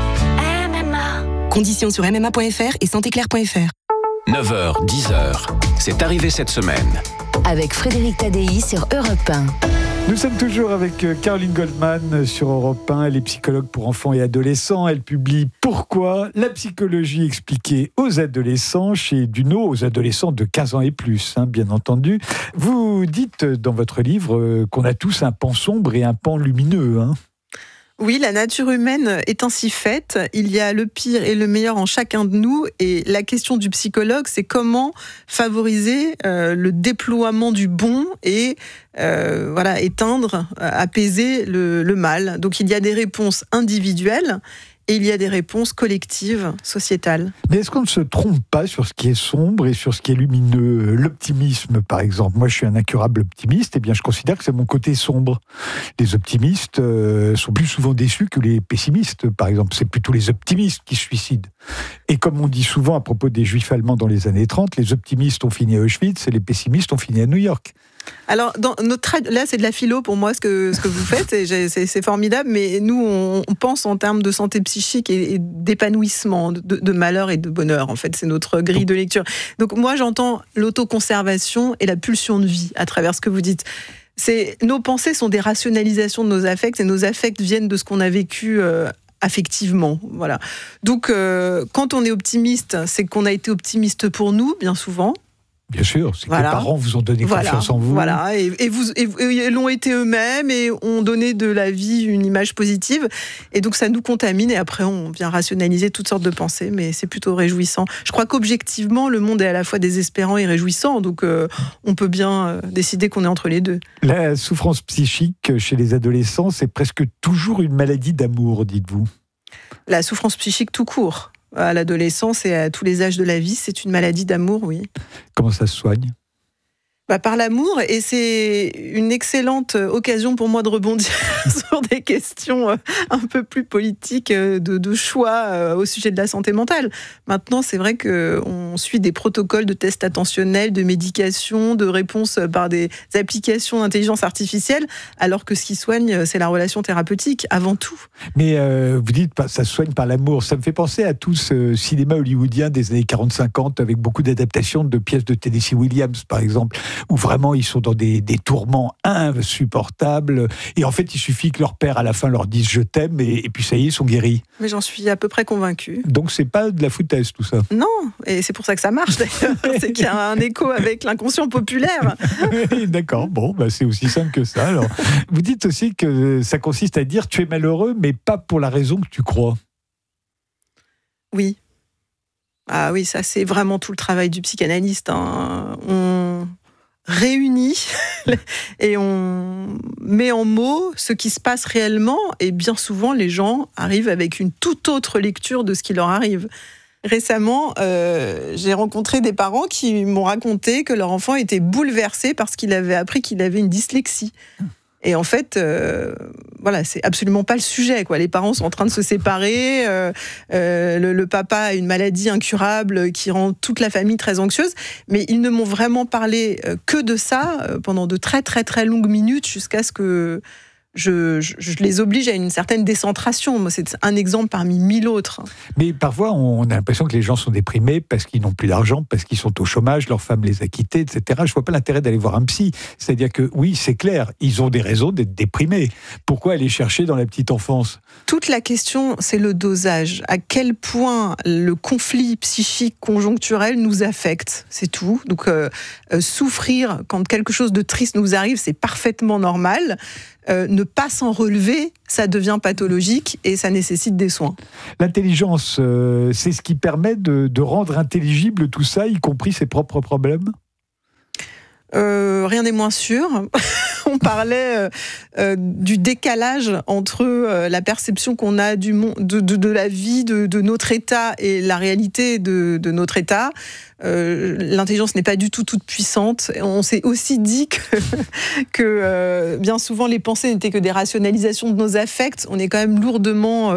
Conditions sur mma.fr et santéclaire.fr. 9h, 10h, c'est arrivé cette semaine. Avec Frédéric Tadei sur Europe 1. Nous sommes toujours avec Caroline Goldman sur Europe 1. Elle est psychologue pour enfants et adolescents. Elle publie « Pourquoi ? La psychologie expliquée aux adolescents » chez Duno, aux adolescents de 15 ans et plus, bien entendu. Vous dites dans votre livre qu'on a tous un pan sombre et un pan lumineux. Oui, la nature humaine est ainsi faite. Il y a le pire et le meilleur en chacun de nous. Et la question du psychologue, c'est comment favoriser le déploiement du bon et éteindre, apaiser le mal. Donc il y a des réponses individuelles et il y a des réponses collectives, sociétales. Mais est-ce qu'on ne se trompe pas sur ce qui est sombre et sur ce qui est lumineux ? L'optimisme, par exemple. Moi, je suis un incurable optimiste. Eh bien, je considère que c'est mon côté sombre. Les optimistes sont plus souvent déçus que les pessimistes, par exemple. C'est plutôt les optimistes qui se suicident. Et comme on dit souvent à propos des Juifs allemands dans les années 30, les optimistes ont fini à Auschwitz et les pessimistes ont fini à New York. Alors, là, c'est de la philo pour moi, ce que vous faites, et c'est formidable, mais nous, on pense en termes de santé psychique et d'épanouissement, de malheur et de bonheur, en fait, c'est notre grille de lecture. Donc moi, j'entends l'autoconservation et la pulsion de vie à travers ce que vous dites. Nos pensées sont des rationalisations de nos affects, et nos affects viennent de ce qu'on a vécu affectivement, voilà. Donc, quand on est optimiste, c'est qu'on a été optimiste pour nous, bien souvent. Bien sûr, c'est que les parents vous ont donné confiance en vous. Voilà, et l'ont été eux-mêmes et ont donné de la vie une image positive. Et donc ça nous contamine et après on vient rationaliser toutes sortes de pensées, mais c'est plutôt réjouissant. Je crois qu'objectivement, le monde est à la fois désespérant et réjouissant, donc on peut bien décider qu'on est entre les deux. La souffrance psychique chez les adolescents, c'est presque toujours une maladie d'amour, dites-vous. La souffrance psychique tout court. À l'adolescence et à tous les âges de la vie, c'est une maladie d'amour, oui. Comment ça se soigne ? Par l'amour, et c'est une excellente occasion pour moi de rebondir sur des questions un peu plus politiques de choix au sujet de la santé mentale. Maintenant, c'est vrai qu'on suit des protocoles de tests attentionnels, de médication, de réponses par des applications d'intelligence artificielle, alors que ce qui soigne, c'est la relation thérapeutique, avant tout. Mais vous dites, ça se soigne par l'amour. Ça me fait penser à tout ce cinéma hollywoodien des années 40-50, avec beaucoup d'adaptations de pièces de Tennessee Williams, par exemple, où vraiment ils sont dans des tourments insupportables, et en fait il suffit que leur père à la fin leur dise je t'aime, et puis ça y est, ils sont guéris. Mais j'en suis à peu près convaincue. Donc c'est pas de la foutaise tout ça? Non, et c'est pour ça que ça marche d'ailleurs, c'est qu'il y a un écho avec l'inconscient populaire. D'accord, bon, c'est aussi simple que ça. Alors, vous dites aussi que ça consiste à dire tu es malheureux, mais pas pour la raison que tu crois. Oui. Ah oui, ça c'est vraiment tout le travail du psychanalyste. On réunit et on met en mots ce qui se passe réellement, et bien souvent les gens arrivent avec une toute autre lecture de ce qui leur arrive. Récemment, j'ai rencontré des parents qui m'ont raconté que leur enfant était bouleversé parce qu'il avait appris qu'il avait une dyslexie. Et en fait, voilà, c'est absolument pas le sujet, quoi. Les parents sont en train de se séparer, le papa a une maladie incurable qui rend toute la famille très anxieuse, mais ils ne m'ont vraiment parlé que de ça pendant de très très très longues minutes, jusqu'à ce que je les oblige à une certaine décentration. Moi, c'est un exemple parmi 1000 autres. Mais parfois, on a l'impression que les gens sont déprimés parce qu'ils n'ont plus d'argent, parce qu'ils sont au chômage, leur femme les a quittés, etc. Je ne vois pas l'intérêt d'aller voir un psy. C'est-à-dire que, oui, c'est clair, ils ont des raisons d'être déprimés. Pourquoi aller chercher dans la petite enfance ? Toute la question, c'est le dosage. À quel point le conflit psychique conjoncturel nous affecte, c'est tout. Donc, souffrir quand quelque chose de triste nous arrive, c'est parfaitement normal. Ne pas s'en relever, ça devient pathologique et ça nécessite des soins. L'intelligence, c'est ce qui permet de rendre intelligible tout ça, y compris ses propres problèmes ? Rien n'est moins sûr. On parlait du décalage entre la perception qu'on a du monde, de la vie, de notre état et la réalité de notre état. L'intelligence n'est pas du tout toute puissante. On s'est aussi dit que bien souvent les pensées n'étaient que des rationalisations de nos affects. On est quand même lourdement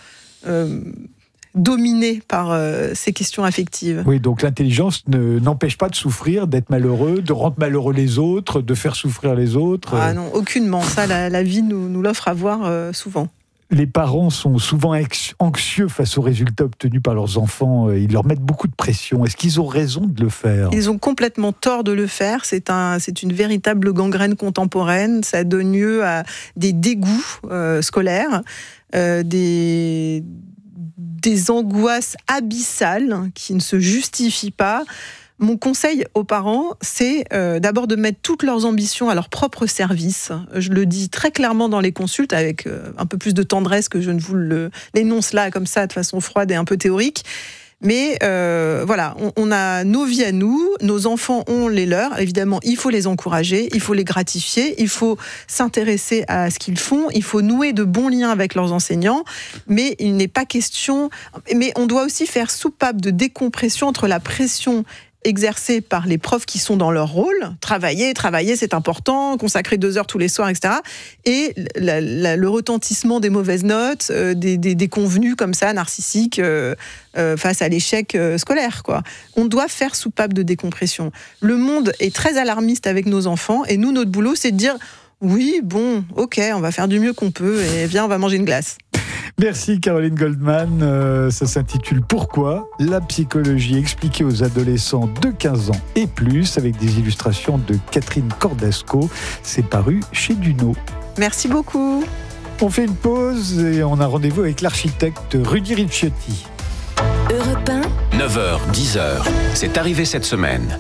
dominé par ces questions affectives. Oui, donc l'intelligence n'empêche pas de souffrir, d'être malheureux, de rendre malheureux les autres, de faire souffrir les autres. Ah non, aucunement. Ça, la vie nous l'offre à voir souvent. Les parents sont souvent anxieux face aux résultats obtenus par leurs enfants. Ils leur mettent beaucoup de pression. Est-ce qu'ils ont raison de le faire ? Ils ont complètement tort de le faire. C'est une véritable gangrène contemporaine. Ça donne lieu à des dégoûts scolaires, des angoisses abyssales qui ne se justifient pas. Mon conseil aux parents, c'est d'abord de mettre toutes leurs ambitions à leur propre service. Je le dis très clairement dans les consultes, avec un peu plus de tendresse que je ne vous l'énonce là, comme ça, de façon froide et un peu théorique. Mais voilà, on a nos vies à nous, nos enfants ont les leurs. Évidemment, il faut les encourager, il faut les gratifier, il faut s'intéresser à ce qu'ils font, il faut nouer de bons liens avec leurs enseignants. Mais il n'est pas question... Mais on doit aussi faire soupape de décompression entre la pression exercée par les profs qui sont dans leur rôle, travailler, c'est important, consacrer 2 heures tous les soirs, etc. Et le retentissement des mauvaises notes, des convenus comme ça, narcissiques, face à l'échec scolaire, quoi. On doit faire soupape de décompression. Le monde est très alarmiste avec nos enfants, et nous, notre boulot, c'est de dire « Oui, bon, ok, on va faire du mieux qu'on peut, et viens, on va manger une glace ». Merci Caroline Goldman. Ça s'intitule « Pourquoi ? La psychologie expliquée aux adolescents de 15 ans et plus » avec des illustrations de Catherine Cordasco. C'est paru chez Duno. Merci beaucoup. On fait une pause et on a rendez-vous avec l'architecte Rudy Ricciotti. Europe 1. 9h, 10h. C'est arrivé cette semaine.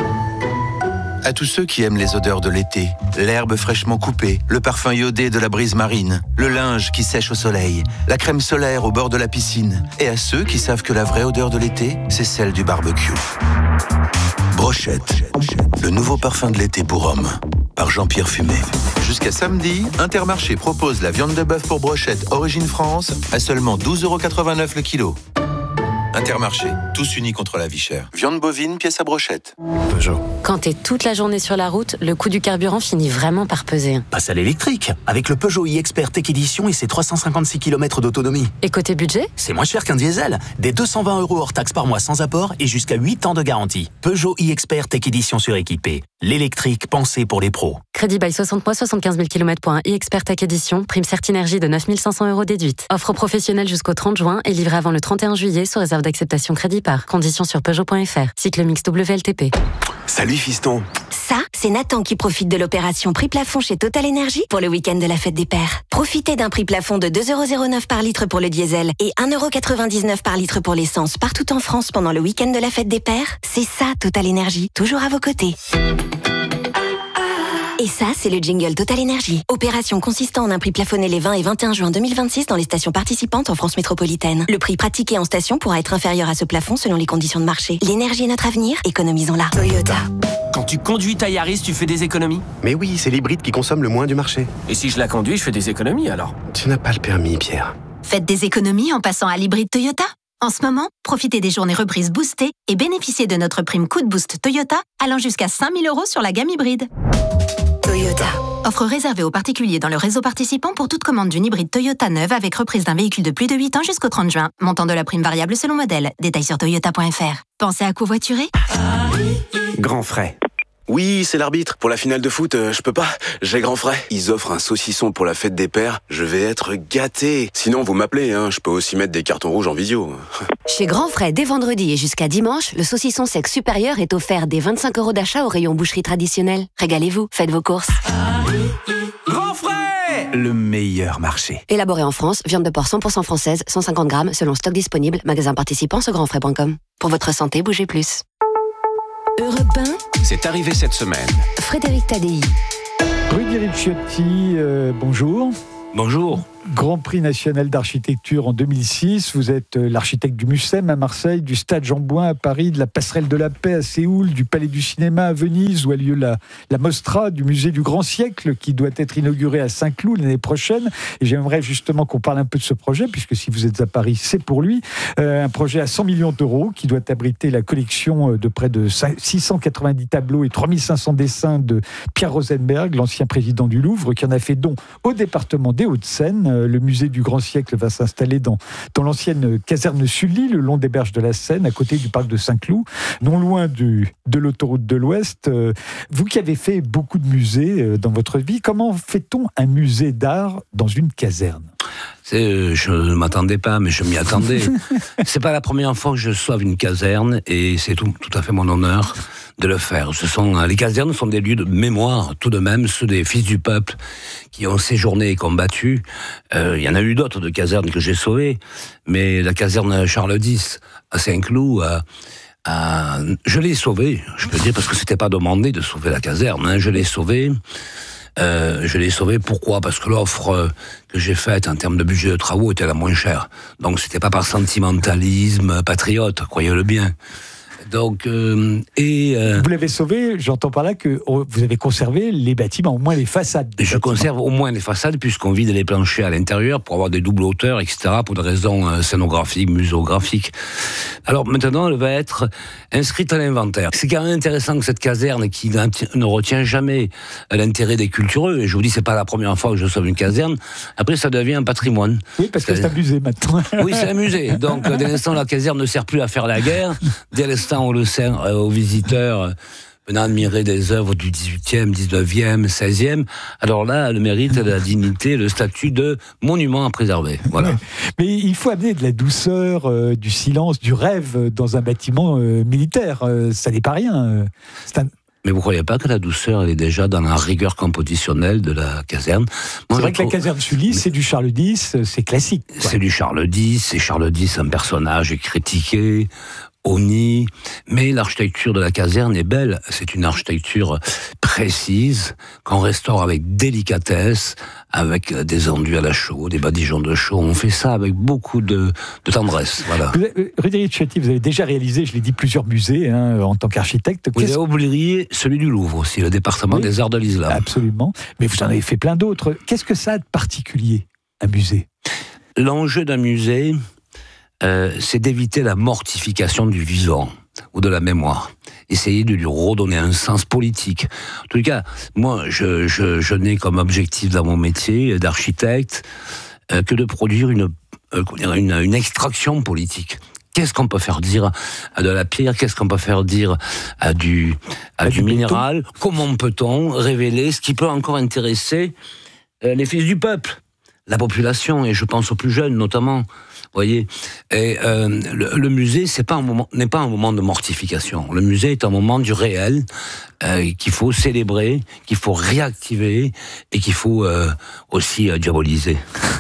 À tous ceux qui aiment les odeurs de l'été, l'herbe fraîchement coupée, le parfum iodé de la brise marine, le linge qui sèche au soleil, la crème solaire au bord de la piscine, et à ceux qui savent que la vraie odeur de l'été, c'est celle du barbecue. Brochette, le nouveau parfum de l'été pour hommes, par Jean-Pierre Fumé. Jusqu'à samedi, Intermarché propose la viande de bœuf pour brochette Origine France à seulement 12,89 € le kilo. Intermarché, tous unis contre la vie chère. Viande bovine, pièce à brochette. Peugeot. Quand t'es toute la journée sur la route, le coût du carburant finit vraiment par peser. Passe à l'électrique, avec le Peugeot e-Expert Tech Edition et ses 356 km d'autonomie. Et côté budget ? C'est moins cher qu'un diesel. Des 220 € hors taxe par mois sans apport et jusqu'à 8 ans de garantie. Peugeot e-Expert Tech Edition suréquipé. L'électrique pensé pour les pros. Crédit by 60 mois, 75 000 km pour un e-Expert Tech Edition. Prime Certinergie de 9 500 € déduite. Offre professionnelle jusqu'au 30 juin et livrée avant le 31 juillet sous réserve d'acceptation crédit par. Conditions sur Peugeot.fr. Cycle mix WLTP. Salut fiston. Ça, c'est Nathan qui profite de l'opération prix plafond chez Total Energy pour le week-end de la fête des pères. Profitez d'un prix plafond de 2,09 € par litre pour le diesel et 1,99 € par litre pour l'essence partout en France pendant le week-end de la fête des pères. C'est ça, Total Energy, toujours à vos côtés. Et ça, c'est le jingle Total Energy. Opération consistant en un prix plafonné les 20 et 21 juin 2026 dans les stations participantes en France métropolitaine. Le prix pratiqué en station pourra être inférieur à ce plafond selon les conditions de marché. L'énergie est notre avenir, économisons-la. Toyota. Quand tu conduis ta Yaris, tu fais des économies ? Mais oui, c'est l'hybride qui consomme le moins du marché. Et si je la conduis, je fais des économies alors ? Tu n'as pas le permis, Pierre. Faites des économies en passant à l'hybride Toyota. En ce moment, profitez des journées reprises boostées et bénéficiez de notre prime Coup de Boost Toyota allant jusqu'à 5 000 € sur la gamme hybride. Toyota. Offre réservée aux particuliers dans le réseau participant pour toute commande d'une hybride Toyota neuve avec reprise d'un véhicule de plus de 8 ans jusqu'au 30 juin. Montant de la prime variable selon modèle. Détails sur toyota.fr. Pensez à covoiturer ? Grand frais. Oui, c'est l'arbitre. Pour la finale de foot, je peux pas. J'ai grand frais. Ils offrent un saucisson pour la fête des pères. Je vais être gâté. Sinon, vous m'appelez, hein. Je peux aussi mettre des cartons rouges en visio. Chez Grand Frais, dès vendredi et jusqu'à dimanche, le saucisson sec supérieur est offert dès 25 € d'achat au rayon boucherie traditionnelle. Régalez-vous, faites vos courses. Grand frais! Le meilleur marché. Élaboré en France, viande de porc 100% française, 150 grammes, selon stock disponible, magasin participant sur grandfrais.com. Pour votre santé, bougez plus. Europe 1, c'est arrivé cette semaine. Frédéric Tadei. Rudy Ricciotti, bonjour. Bonjour. Grand Prix national d'architecture en 2006. Vous êtes l'architecte du Mucem à Marseille, du Stade Jean-Bouin à Paris, de la Passerelle de la Paix à Séoul, du Palais du Cinéma à Venise, où a lieu la Mostra, du Musée du Grand Siècle, qui doit être inauguré à Saint-Cloud l'année prochaine. Et j'aimerais justement qu'on parle un peu de ce projet, puisque si vous êtes à Paris, c'est pour lui. Un projet à 100 millions d'euros qui doit abriter la collection de près de 690 tableaux et 3500 dessins de Pierre Rosenberg, l'ancien président du Louvre, qui en a fait don au département des Hauts-de-Seine. Le musée du Grand Siècle va s'installer dans l'ancienne caserne Sully, le long des berges de la Seine, à côté du parc de Saint-Cloud, non loin de l'autoroute de l'Ouest. Vous qui avez fait beaucoup de musées dans votre vie, comment fait-on un musée d'art dans une caserne ? Je ne m'attendais pas, mais je m'y attendais. C'est pas la première fois que je sauve une caserne, et c'est tout à fait mon honneur de le faire. Les casernes sont des lieux de mémoire, tout de même, ceux des fils du peuple qui ont séjourné et combattu. Il y en a eu d'autres de casernes que j'ai sauvées, mais la caserne Charles X à Saint-Cloud, je l'ai sauvée, je peux dire, parce que c'était pas demandé de sauver la caserne, hein, je l'ai sauvée. Pourquoi ? Parce que l'offre que j'ai faite en termes de budget de travaux était la moins chère. Donc c'était pas par sentimentalisme patriote, croyez-le bien. Donc, Vous l'avez sauvé, j'entends par là que vous avez conservé les bâtiments, au moins les façades. Je conserve au moins les façades, puisqu'on vide les planchers à l'intérieur pour avoir des doubles hauteurs, etc., pour des raisons scénographiques, muséographiques. Alors maintenant, elle va être inscrite à l'inventaire. C'est quand même intéressant que cette caserne, qui ne retient jamais l'intérêt des cultureux, et je vous dis, c'est pas la première fois que je sauve une caserne, après ça devient un patrimoine. Oui, parce que c'est un musée maintenant. Oui, c'est un musée. Donc, dès l'instant où la caserne ne sert plus à faire la guerre, dès l'instant où on le sert aux visiteurs venant admirer des œuvres du 18e, 19e, 16e, alors là, le mérite, la dignité, le statut de monument à préserver. Voilà. Mais il faut amener de la douceur, du silence, du rêve dans un bâtiment militaire. Ça n'est pas rien. Mais vous ne croyez pas que la douceur, elle est déjà dans la rigueur compositionnelle de la caserne ? C'est vrai que la caserne Sully, c'est du Charles X, c'est classique. C'est du Charles X, c'est Charles X, un personnage critiqué, honni, mais l'architecture de la caserne est belle. C'est une architecture précise, qu'on restaure avec délicatesse, avec des enduits à la chaux, des badigeons de chaux. On fait ça avec beaucoup de tendresse. Voilà. Rudy Ricciotti, vous avez déjà réalisé, je l'ai dit, plusieurs musées en tant qu'architecte. Vous avez oublié celui du Louvre aussi, le département des arts de l'islam. Absolument, mais vous en avez fait plein d'autres. Qu'est-ce que ça a de particulier, un musée ? L'enjeu d'un musée, c'est d'éviter la mortification du vivant ou de la mémoire. Essayer de lui redonner un sens politique. En tout cas, moi, je n'ai comme objectif dans mon métier d'architecte que de produire une extraction politique. Qu'est-ce qu'on peut faire dire à de la pierre ? Qu'est-ce qu'on peut faire dire à du minéral ? Comment peut-on révéler ce qui peut encore intéresser les fils du peuple ? La population, et je pense aux plus jeunes notamment, voyez. Et le musée, n'est pas un moment de mortification. Le musée est un moment du réel qu'il faut célébrer, qu'il faut réactiver et qu'il faut aussi diaboliser.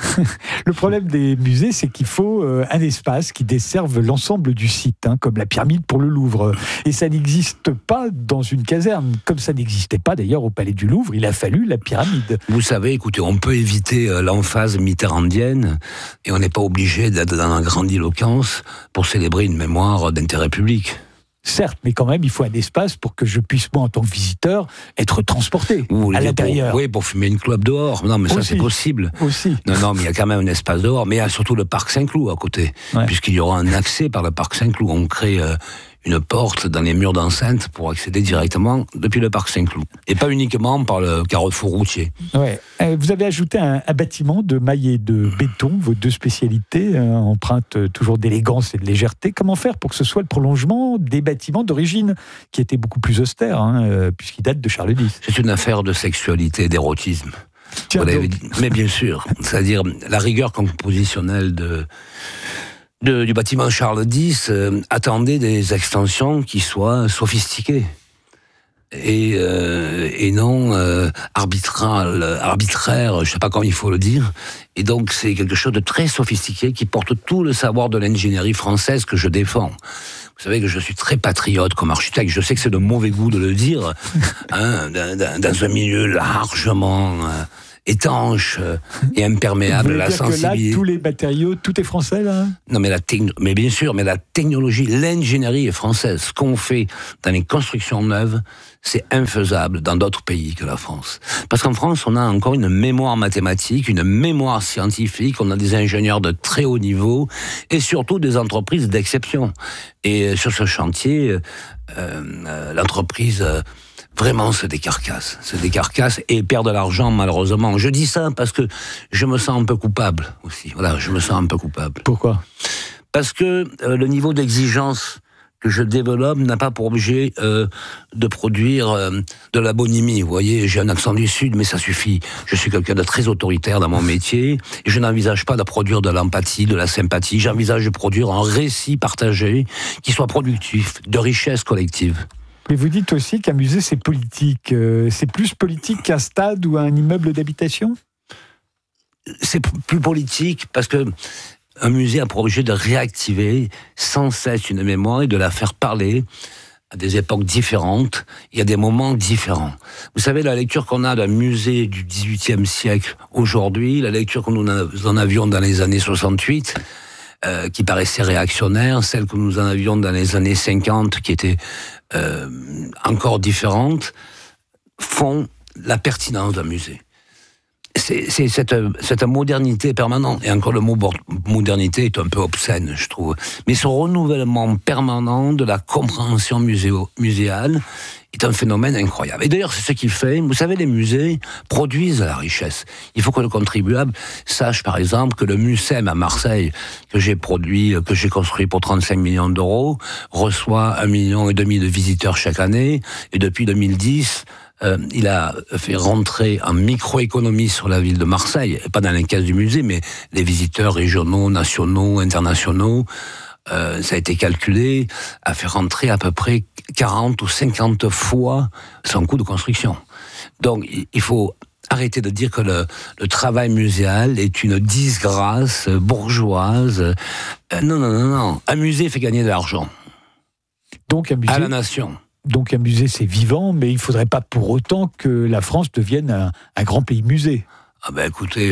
Le problème des musées, c'est qu'il faut un espace qui desserve l'ensemble du site, comme la pyramide pour le Louvre. Et ça n'existe pas dans une caserne, comme ça n'existait pas d'ailleurs au Palais du Louvre. Il a fallu la pyramide. Vous savez, écoutez, on peut éviter l'emphase mitterrandienne et on n'est pas obligé d'être dans la grandiloquence pour célébrer une mémoire d'intérêt public. Certes, mais quand même, il faut un espace pour que je puisse, moi, en tant que visiteur, être transporté à l'intérieur. Oui, pour fumer une clope dehors. Non, mais ça, c'est possible. Aussi. Non, mais il y a quand même un espace dehors. Mais il y a surtout le parc Saint-Cloud à côté. Ouais. Puisqu'il y aura un accès par le parc Saint-Cloud. On crée une porte dans les murs d'enceinte pour accéder directement depuis le parc Saint-Cloud. Et pas uniquement par le carrefour routier. Ouais. Vous avez ajouté un bâtiment de mailles et de béton, vos deux spécialités empreintes toujours d'élégance et de légèreté. Comment faire pour que ce soit le prolongement des bâtiments d'origine qui étaient beaucoup plus austères, puisqu'ils datent de Charles X? C'est une affaire de sexualité, d'érotisme. Mais bien sûr, c'est-à-dire la rigueur compositionnelle du bâtiment Charles X attendait des extensions qui soient sophistiquées et non arbitraires, je sais pas comment il faut le dire. Et donc c'est quelque chose de très sophistiqué qui porte tout le savoir de l'ingénierie française que je défends. Vous savez que je suis très patriote comme architecte. Je sais que c'est de mauvais goût de le dire, dans un milieu largement étanche et imperméable à la sensibilité. Que là, tous les matériaux, tout est français, là? Non, mais bien sûr, mais la technologie, l'ingénierie est française. Ce qu'on fait dans les constructions neuves, c'est infaisable dans d'autres pays que la France. Parce qu'en France, on a encore une mémoire mathématique, une mémoire scientifique, on a des ingénieurs de très haut niveau et surtout des entreprises d'exception. Et sur ce chantier, l'entreprise vraiment se décarcasse et perd de l'argent malheureusement. Je dis ça parce que je me sens un peu coupable aussi. Voilà, je me sens un peu coupable. Pourquoi ? Parce que le niveau d'exigence que je développe n'a pas pour objet de produire de la bonhomie. Vous voyez, j'ai un accent du Sud, mais ça suffit. Je suis quelqu'un de très autoritaire dans mon métier et je n'envisage pas de produire de l'empathie, de la sympathie. J'envisage de produire un récit partagé qui soit productif, de richesse collective. Mais vous dites aussi qu'un musée, c'est politique. C'est plus politique qu'un stade ou un immeuble d'habitation ? C'est plus politique parce que un musée a pour objet de réactiver sans cesse une mémoire et de la faire parler à des époques différentes et à des moments différents. Vous savez, la lecture qu'on a d'un musée du XVIIIe siècle aujourd'hui, la lecture que nous en avions dans les années 68, qui paraissait réactionnaire, celle que nous en avions dans les années 50, qui était encore différente, font la pertinence d'un musée. C'est cette modernité permanente, et encore le mot modernité est un peu obscène, je trouve, mais ce renouvellement permanent de la compréhension muséale est un phénomène incroyable. Et d'ailleurs, c'est ce qui fait, vous savez, les musées produisent de la richesse. Il faut que le contribuable sache, par exemple, que le Mucem à Marseille, que j'ai construit pour 35 millions d'euros, reçoit 1,5 million de visiteurs chaque année, et depuis 2010, il a fait rentrer en microéconomie sur la ville de Marseille, pas dans les caisses du musée, mais les visiteurs régionaux, nationaux, internationaux, ça a été calculé, a fait rentrer à peu près 40 ou 50 fois son coût de construction. Donc il faut arrêter de dire que le travail muséal est une disgrâce bourgeoise. Non. Un musée fait gagner de l'argent. Donc un musée... À la nation. Donc un musée, c'est vivant, mais il ne faudrait pas pour autant que la France devienne un grand pays musée. Ah ben écoutez,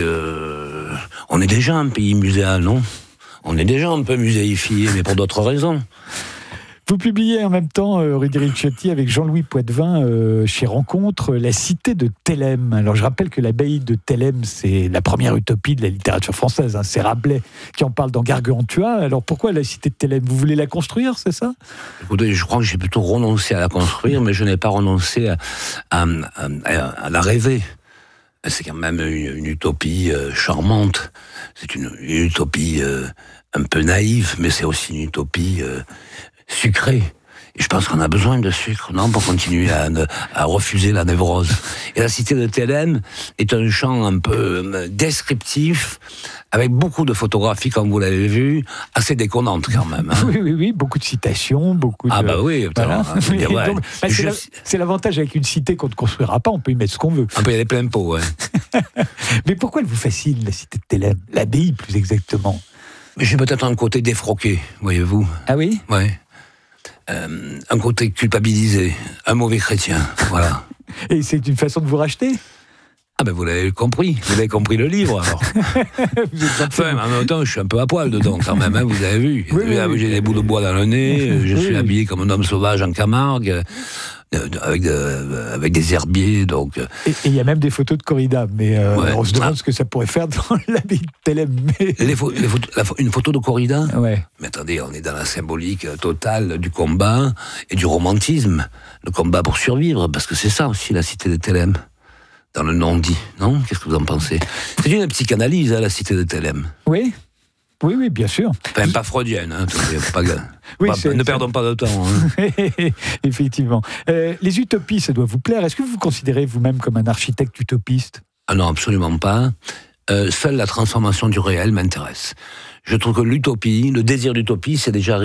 on est déjà un pays muséal, non ? On est déjà un peu muséifié, mais pour d'autres raisons. Vous publiez en même temps, Rudy Ricciotti, avec Jean-Louis Poitvin, chez Rencontre, La Cité de Thélème. Alors je rappelle que l'abbaye de Thélème, c'est la première utopie de la littérature française. C'est Rabelais qui en parle dans Gargantua. Alors pourquoi la Cité de Thélème ? Vous voulez la construire, c'est ça ? Écoutez, je crois que j'ai plutôt renoncé à la construire, mais je n'ai pas renoncé à la rêver. C'est quand même une utopie charmante. C'est une utopie un peu naïve, mais c'est aussi une utopie sucrée. Et je pense qu'on a besoin de sucre, non, pour continuer à refuser la névrose. Et la Cité de Thélème est un champ un peu descriptif, avec beaucoup de photographies, comme vous l'avez vu, assez déconnantes quand même. Hein. Oui, beaucoup de citations, beaucoup de... Ah bah oui, voilà. Donc, c'est l'avantage avec une cité qu'on ne construira pas, on peut y mettre ce qu'on veut. On peut y aller plein pot, ouais. Mais pourquoi elle vous fascine, la Cité de Thélème ? L'abbaye, plus exactement. J'ai peut-être un côté défroqué, voyez-vous. Ah oui ? Ouais. Un côté culpabilisé, un mauvais chrétien, voilà. Et c'est une façon de vous racheter ? Ah ben vous l'avez compris le livre alors. Enfin, en même temps, je suis un peu à poil dedans quand même, hein, vous avez vu. Oui. J'ai des bouts de bois dans le nez, je suis habillé comme un homme sauvage en Camargue. avec des herbiers. Donc. Et il y a même des photos de corrida, mais on se demande ce que ça pourrait faire dans l'abbaye de Thélème. Mais... Une photo de corrida. Ouais. Mais attendez, on est dans la symbolique totale du combat et du romantisme. Le combat pour survivre, parce que c'est ça aussi la cité de Thélème. Dans le nom dit, non ? Qu'est-ce que vous en pensez ? C'est une psychanalyse, la cité de Thélème. Oui. Oui, bien sûr. Enfin, pas freudienne, hein, ne perdons pas de temps. Hein. Effectivement. Les utopies, ça doit vous plaire. Est-ce que vous vous considérez vous-même comme un architecte utopiste ? Ah non, absolument pas. Seule la transformation du réel m'intéresse. Je trouve que l'utopie, le désir d'utopie, c'est déjà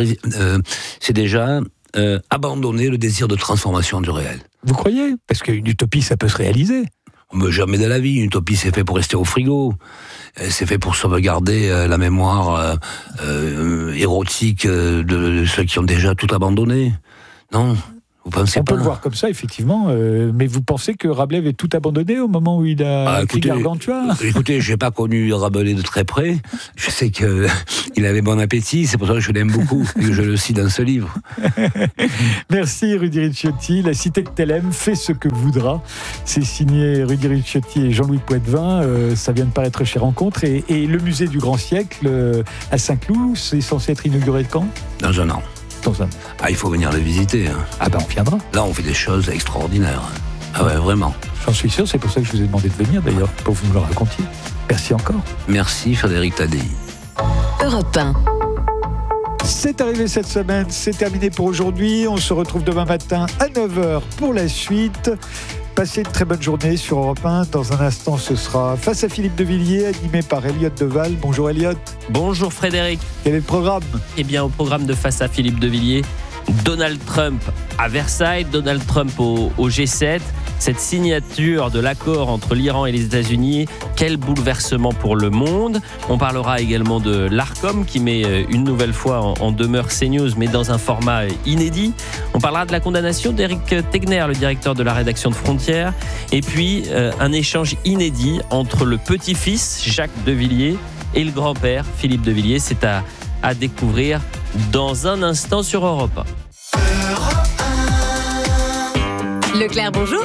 abandonner le désir de transformation du réel. Vous croyez ? Parce qu'une utopie, ça peut se réaliser. Mais jamais de la vie. Une utopie, c'est fait pour rester au frigo. C'est fait pour sauvegarder la mémoire érotique de ceux qui ont déjà tout abandonné. Non ? Vous pensez On pas ? peut le voir comme ça, effectivement. Mais vous pensez que Rabelais avait tout abandonné au moment où il a écrit Gargantua ? Écoutez, je n'ai pas connu Rabelais de très près. Je sais qu'il avait bon appétit. C'est pour ça que je l'aime beaucoup et que je le cite dans ce livre. Merci Rudy Ricciotti. La cité de Thélème fait ce que voudra. C'est signé Rudy Ricciotti et Jean-Louis Poitvin. Ça vient de paraître chez Rencontre. Et le musée du Grand Siècle à Saint-Cloud, c'est censé être inauguré quand ? Dans un an. Il faut venir le visiter. Hein. Ah ben on viendra. Là, on fait des choses extraordinaires. Ah ouais, vraiment. J'en suis sûr, c'est pour ça que je vous ai demandé de venir d'ailleurs, pour que vous me le racontiez. Merci encore. Merci Frédéric Tadei. Europe 1. C'est arrivé cette semaine, c'est terminé pour aujourd'hui. On se retrouve demain matin à 9h pour la suite. Passez une très bonne journée sur Europe 1. Dans un instant, ce sera Face à Philippe de Villiers, animé par Elliot Deval. Bonjour Elliot. Bonjour Frédéric. Quel est le programme ? Eh bien, au programme de Face à Philippe de Villiers, Donald Trump à Versailles, Donald Trump au G7, cette signature de l'accord entre l'Iran et les États-Unis, quel bouleversement pour le monde. On parlera également de l'Arcom qui met une nouvelle fois en demeure CNews, mais dans un format inédit. On parlera de la condamnation d'Éric Tegner, le directeur de la rédaction de Frontières, et puis un échange inédit entre le petit-fils Jacques de Villiers et le grand-père Philippe de Villiers. C'est à découvrir dans un instant sur Europe 1. Leclerc, bonjour.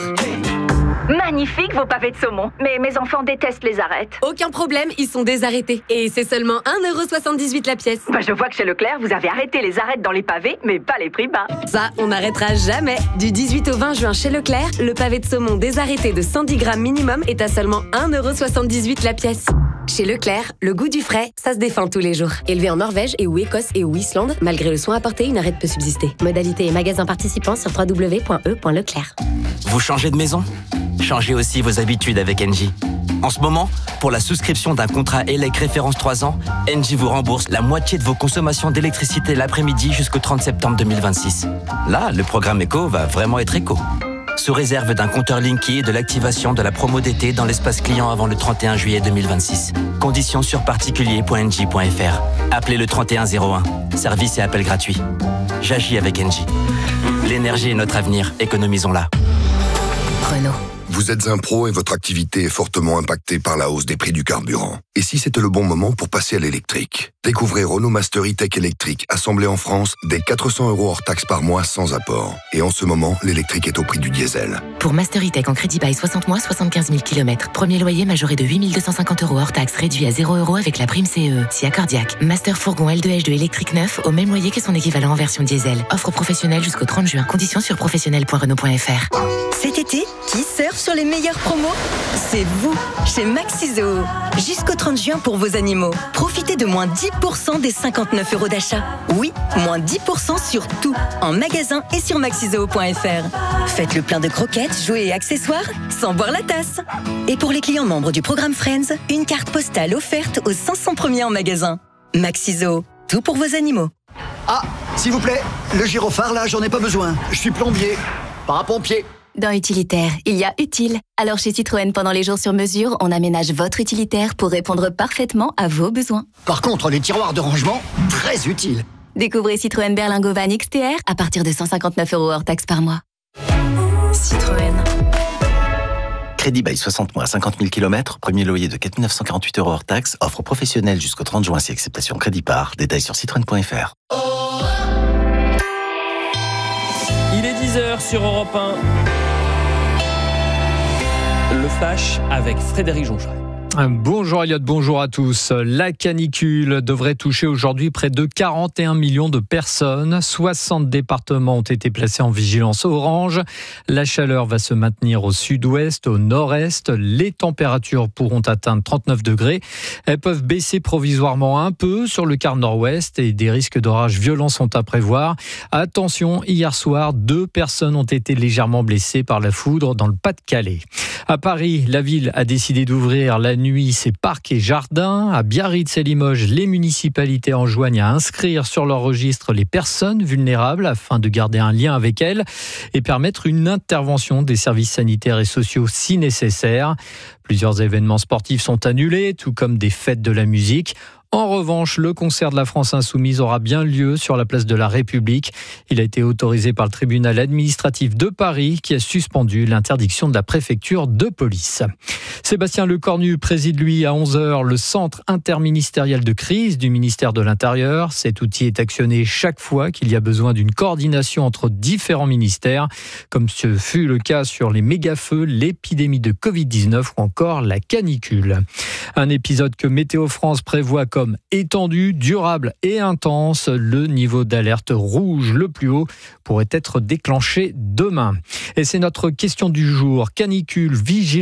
Magnifique vos pavés de saumon. Mais mes enfants détestent les arêtes. Aucun problème, ils sont désarrêtés. Et c'est seulement 1,78€ la pièce. Je vois que chez Leclerc, vous avez arrêté les arêtes dans les pavés, mais pas les prix bas. Ça, on n'arrêtera jamais. Du 18 au 20 juin chez Leclerc, le pavé de saumon désarrêté de 110 grammes minimum est à seulement 1,78€ la pièce. Chez Leclerc, le goût du frais, ça se défend tous les jours. Élevé en Norvège et ou Écosse et ou Islande, malgré le soin apporté, une arête peut subsister. Modalité et magasin participants sur www.e.leclerc. Vous changez de maison ? Changez aussi vos habitudes avec Engie. En ce moment, pour la souscription d'un contrat ELEC référence 3 ans, Engie vous rembourse la moitié de vos consommations d'électricité l'après-midi jusqu'au 30 septembre 2026. Là, le programme Éco va vraiment être éco. Sous réserve d'un compteur Linky et de l'activation de la promo d'été dans l'espace client avant le 31 juillet 2026. Conditions sur particulier.engie.fr. Appelez le 3101. Service et appel gratuit. J'agis avec Engie. L'énergie est notre avenir, économisons-la. Renault. Vous êtes un pro et votre activité est fortement impactée par la hausse des prix du carburant. Et si c'était le bon moment pour passer à l'électrique ? Découvrez Renault Master E-Tech électrique, assemblé en France, dès 400 € hors taxe par mois sans apport. Et en ce moment, l'électrique est au prix du diesel. Pour Master E-Tech en crédit bail 60 mois, 75 000 km. Premier loyer majoré de 8 250 € hors taxe, réduit à 0 € avec la prime CE. Si accordiaque. Master fourgon L2H2 électrique neuf, au même loyer que son équivalent en version diesel. Offre professionnelle jusqu'au 30 juin. Conditions sur professionnel.renault.fr. Cet été, qui surfe sur les meilleures promos ? C'est vous, chez Maxizo. Jusqu'au 30 juin pour vos animaux. Profitez de moins 10% des 59 € d'achat. Oui, moins 10% sur tout, en magasin et sur maxizo.fr. Faites le plein de croquettes, jouets et accessoires, sans boire la tasse. Et pour les clients membres du programme Friends, une carte postale offerte aux 500 premiers en magasin. Maxizo, tout pour vos animaux. Ah, s'il vous plaît, le gyrophare là, j'en ai pas besoin. Je suis plombier, pas un pompier. Dans Utilitaire, il y a utile. Alors chez Citroën, pendant les jours sur mesure, on aménage votre utilitaire pour répondre parfaitement à vos besoins. Par contre, les tiroirs de rangement, très utiles. Découvrez Citroën Berlingo Van XTR à partir de 159 € hors taxe par mois. Citroën. Crédit bail 60 mois, 50 000 km, premier loyer de 4 948 € hors taxe, offre professionnelle jusqu'au 30 juin si acceptation crédit par. Détails sur citroën.fr. Il est 10h. 10h sur Europe 1. Le flash avec Frédéric Joncheret. Bonjour Elliot, bonjour à tous. La canicule devrait toucher aujourd'hui près de 41 millions de personnes. 60 départements ont été placés en vigilance orange. La chaleur va se maintenir au sud-ouest, au nord-est. Les températures pourront atteindre 39 degrés. Elles peuvent baisser provisoirement un peu sur le quart nord-ouest et des risques d'orages violents sont à prévoir. Attention, hier soir, 2 personnes ont été légèrement blessées par la foudre dans le Pas-de-Calais. À Paris, la ville a décidé d'ouvrir la nuit ses parcs et jardins. À Biarritz et Limoges, les municipalités enjoignent à inscrire sur leur registre les personnes vulnérables afin de garder un lien avec elles et permettre une intervention des services sanitaires et sociaux si nécessaire. Plusieurs événements sportifs sont annulés, tout comme des fêtes de la musique. En revanche, le concert de la France Insoumise aura bien lieu sur la place de la République. Il a été autorisé par le tribunal administratif de Paris qui a suspendu l'interdiction de la préfecture de police. Sébastien Lecornu préside lui à 11h le centre interministériel de crise du ministère de l'Intérieur. Cet outil est actionné chaque fois qu'il y a besoin d'une coordination entre différents ministères, comme ce fut le cas sur les méga-feux, l'épidémie de Covid-19 ou encore la canicule. Un épisode que Météo France prévoit comme étendu, durable et intense. Le niveau d'alerte rouge le plus haut pourrait être déclenché demain. Et c'est notre question du jour. Canicule, vigilance.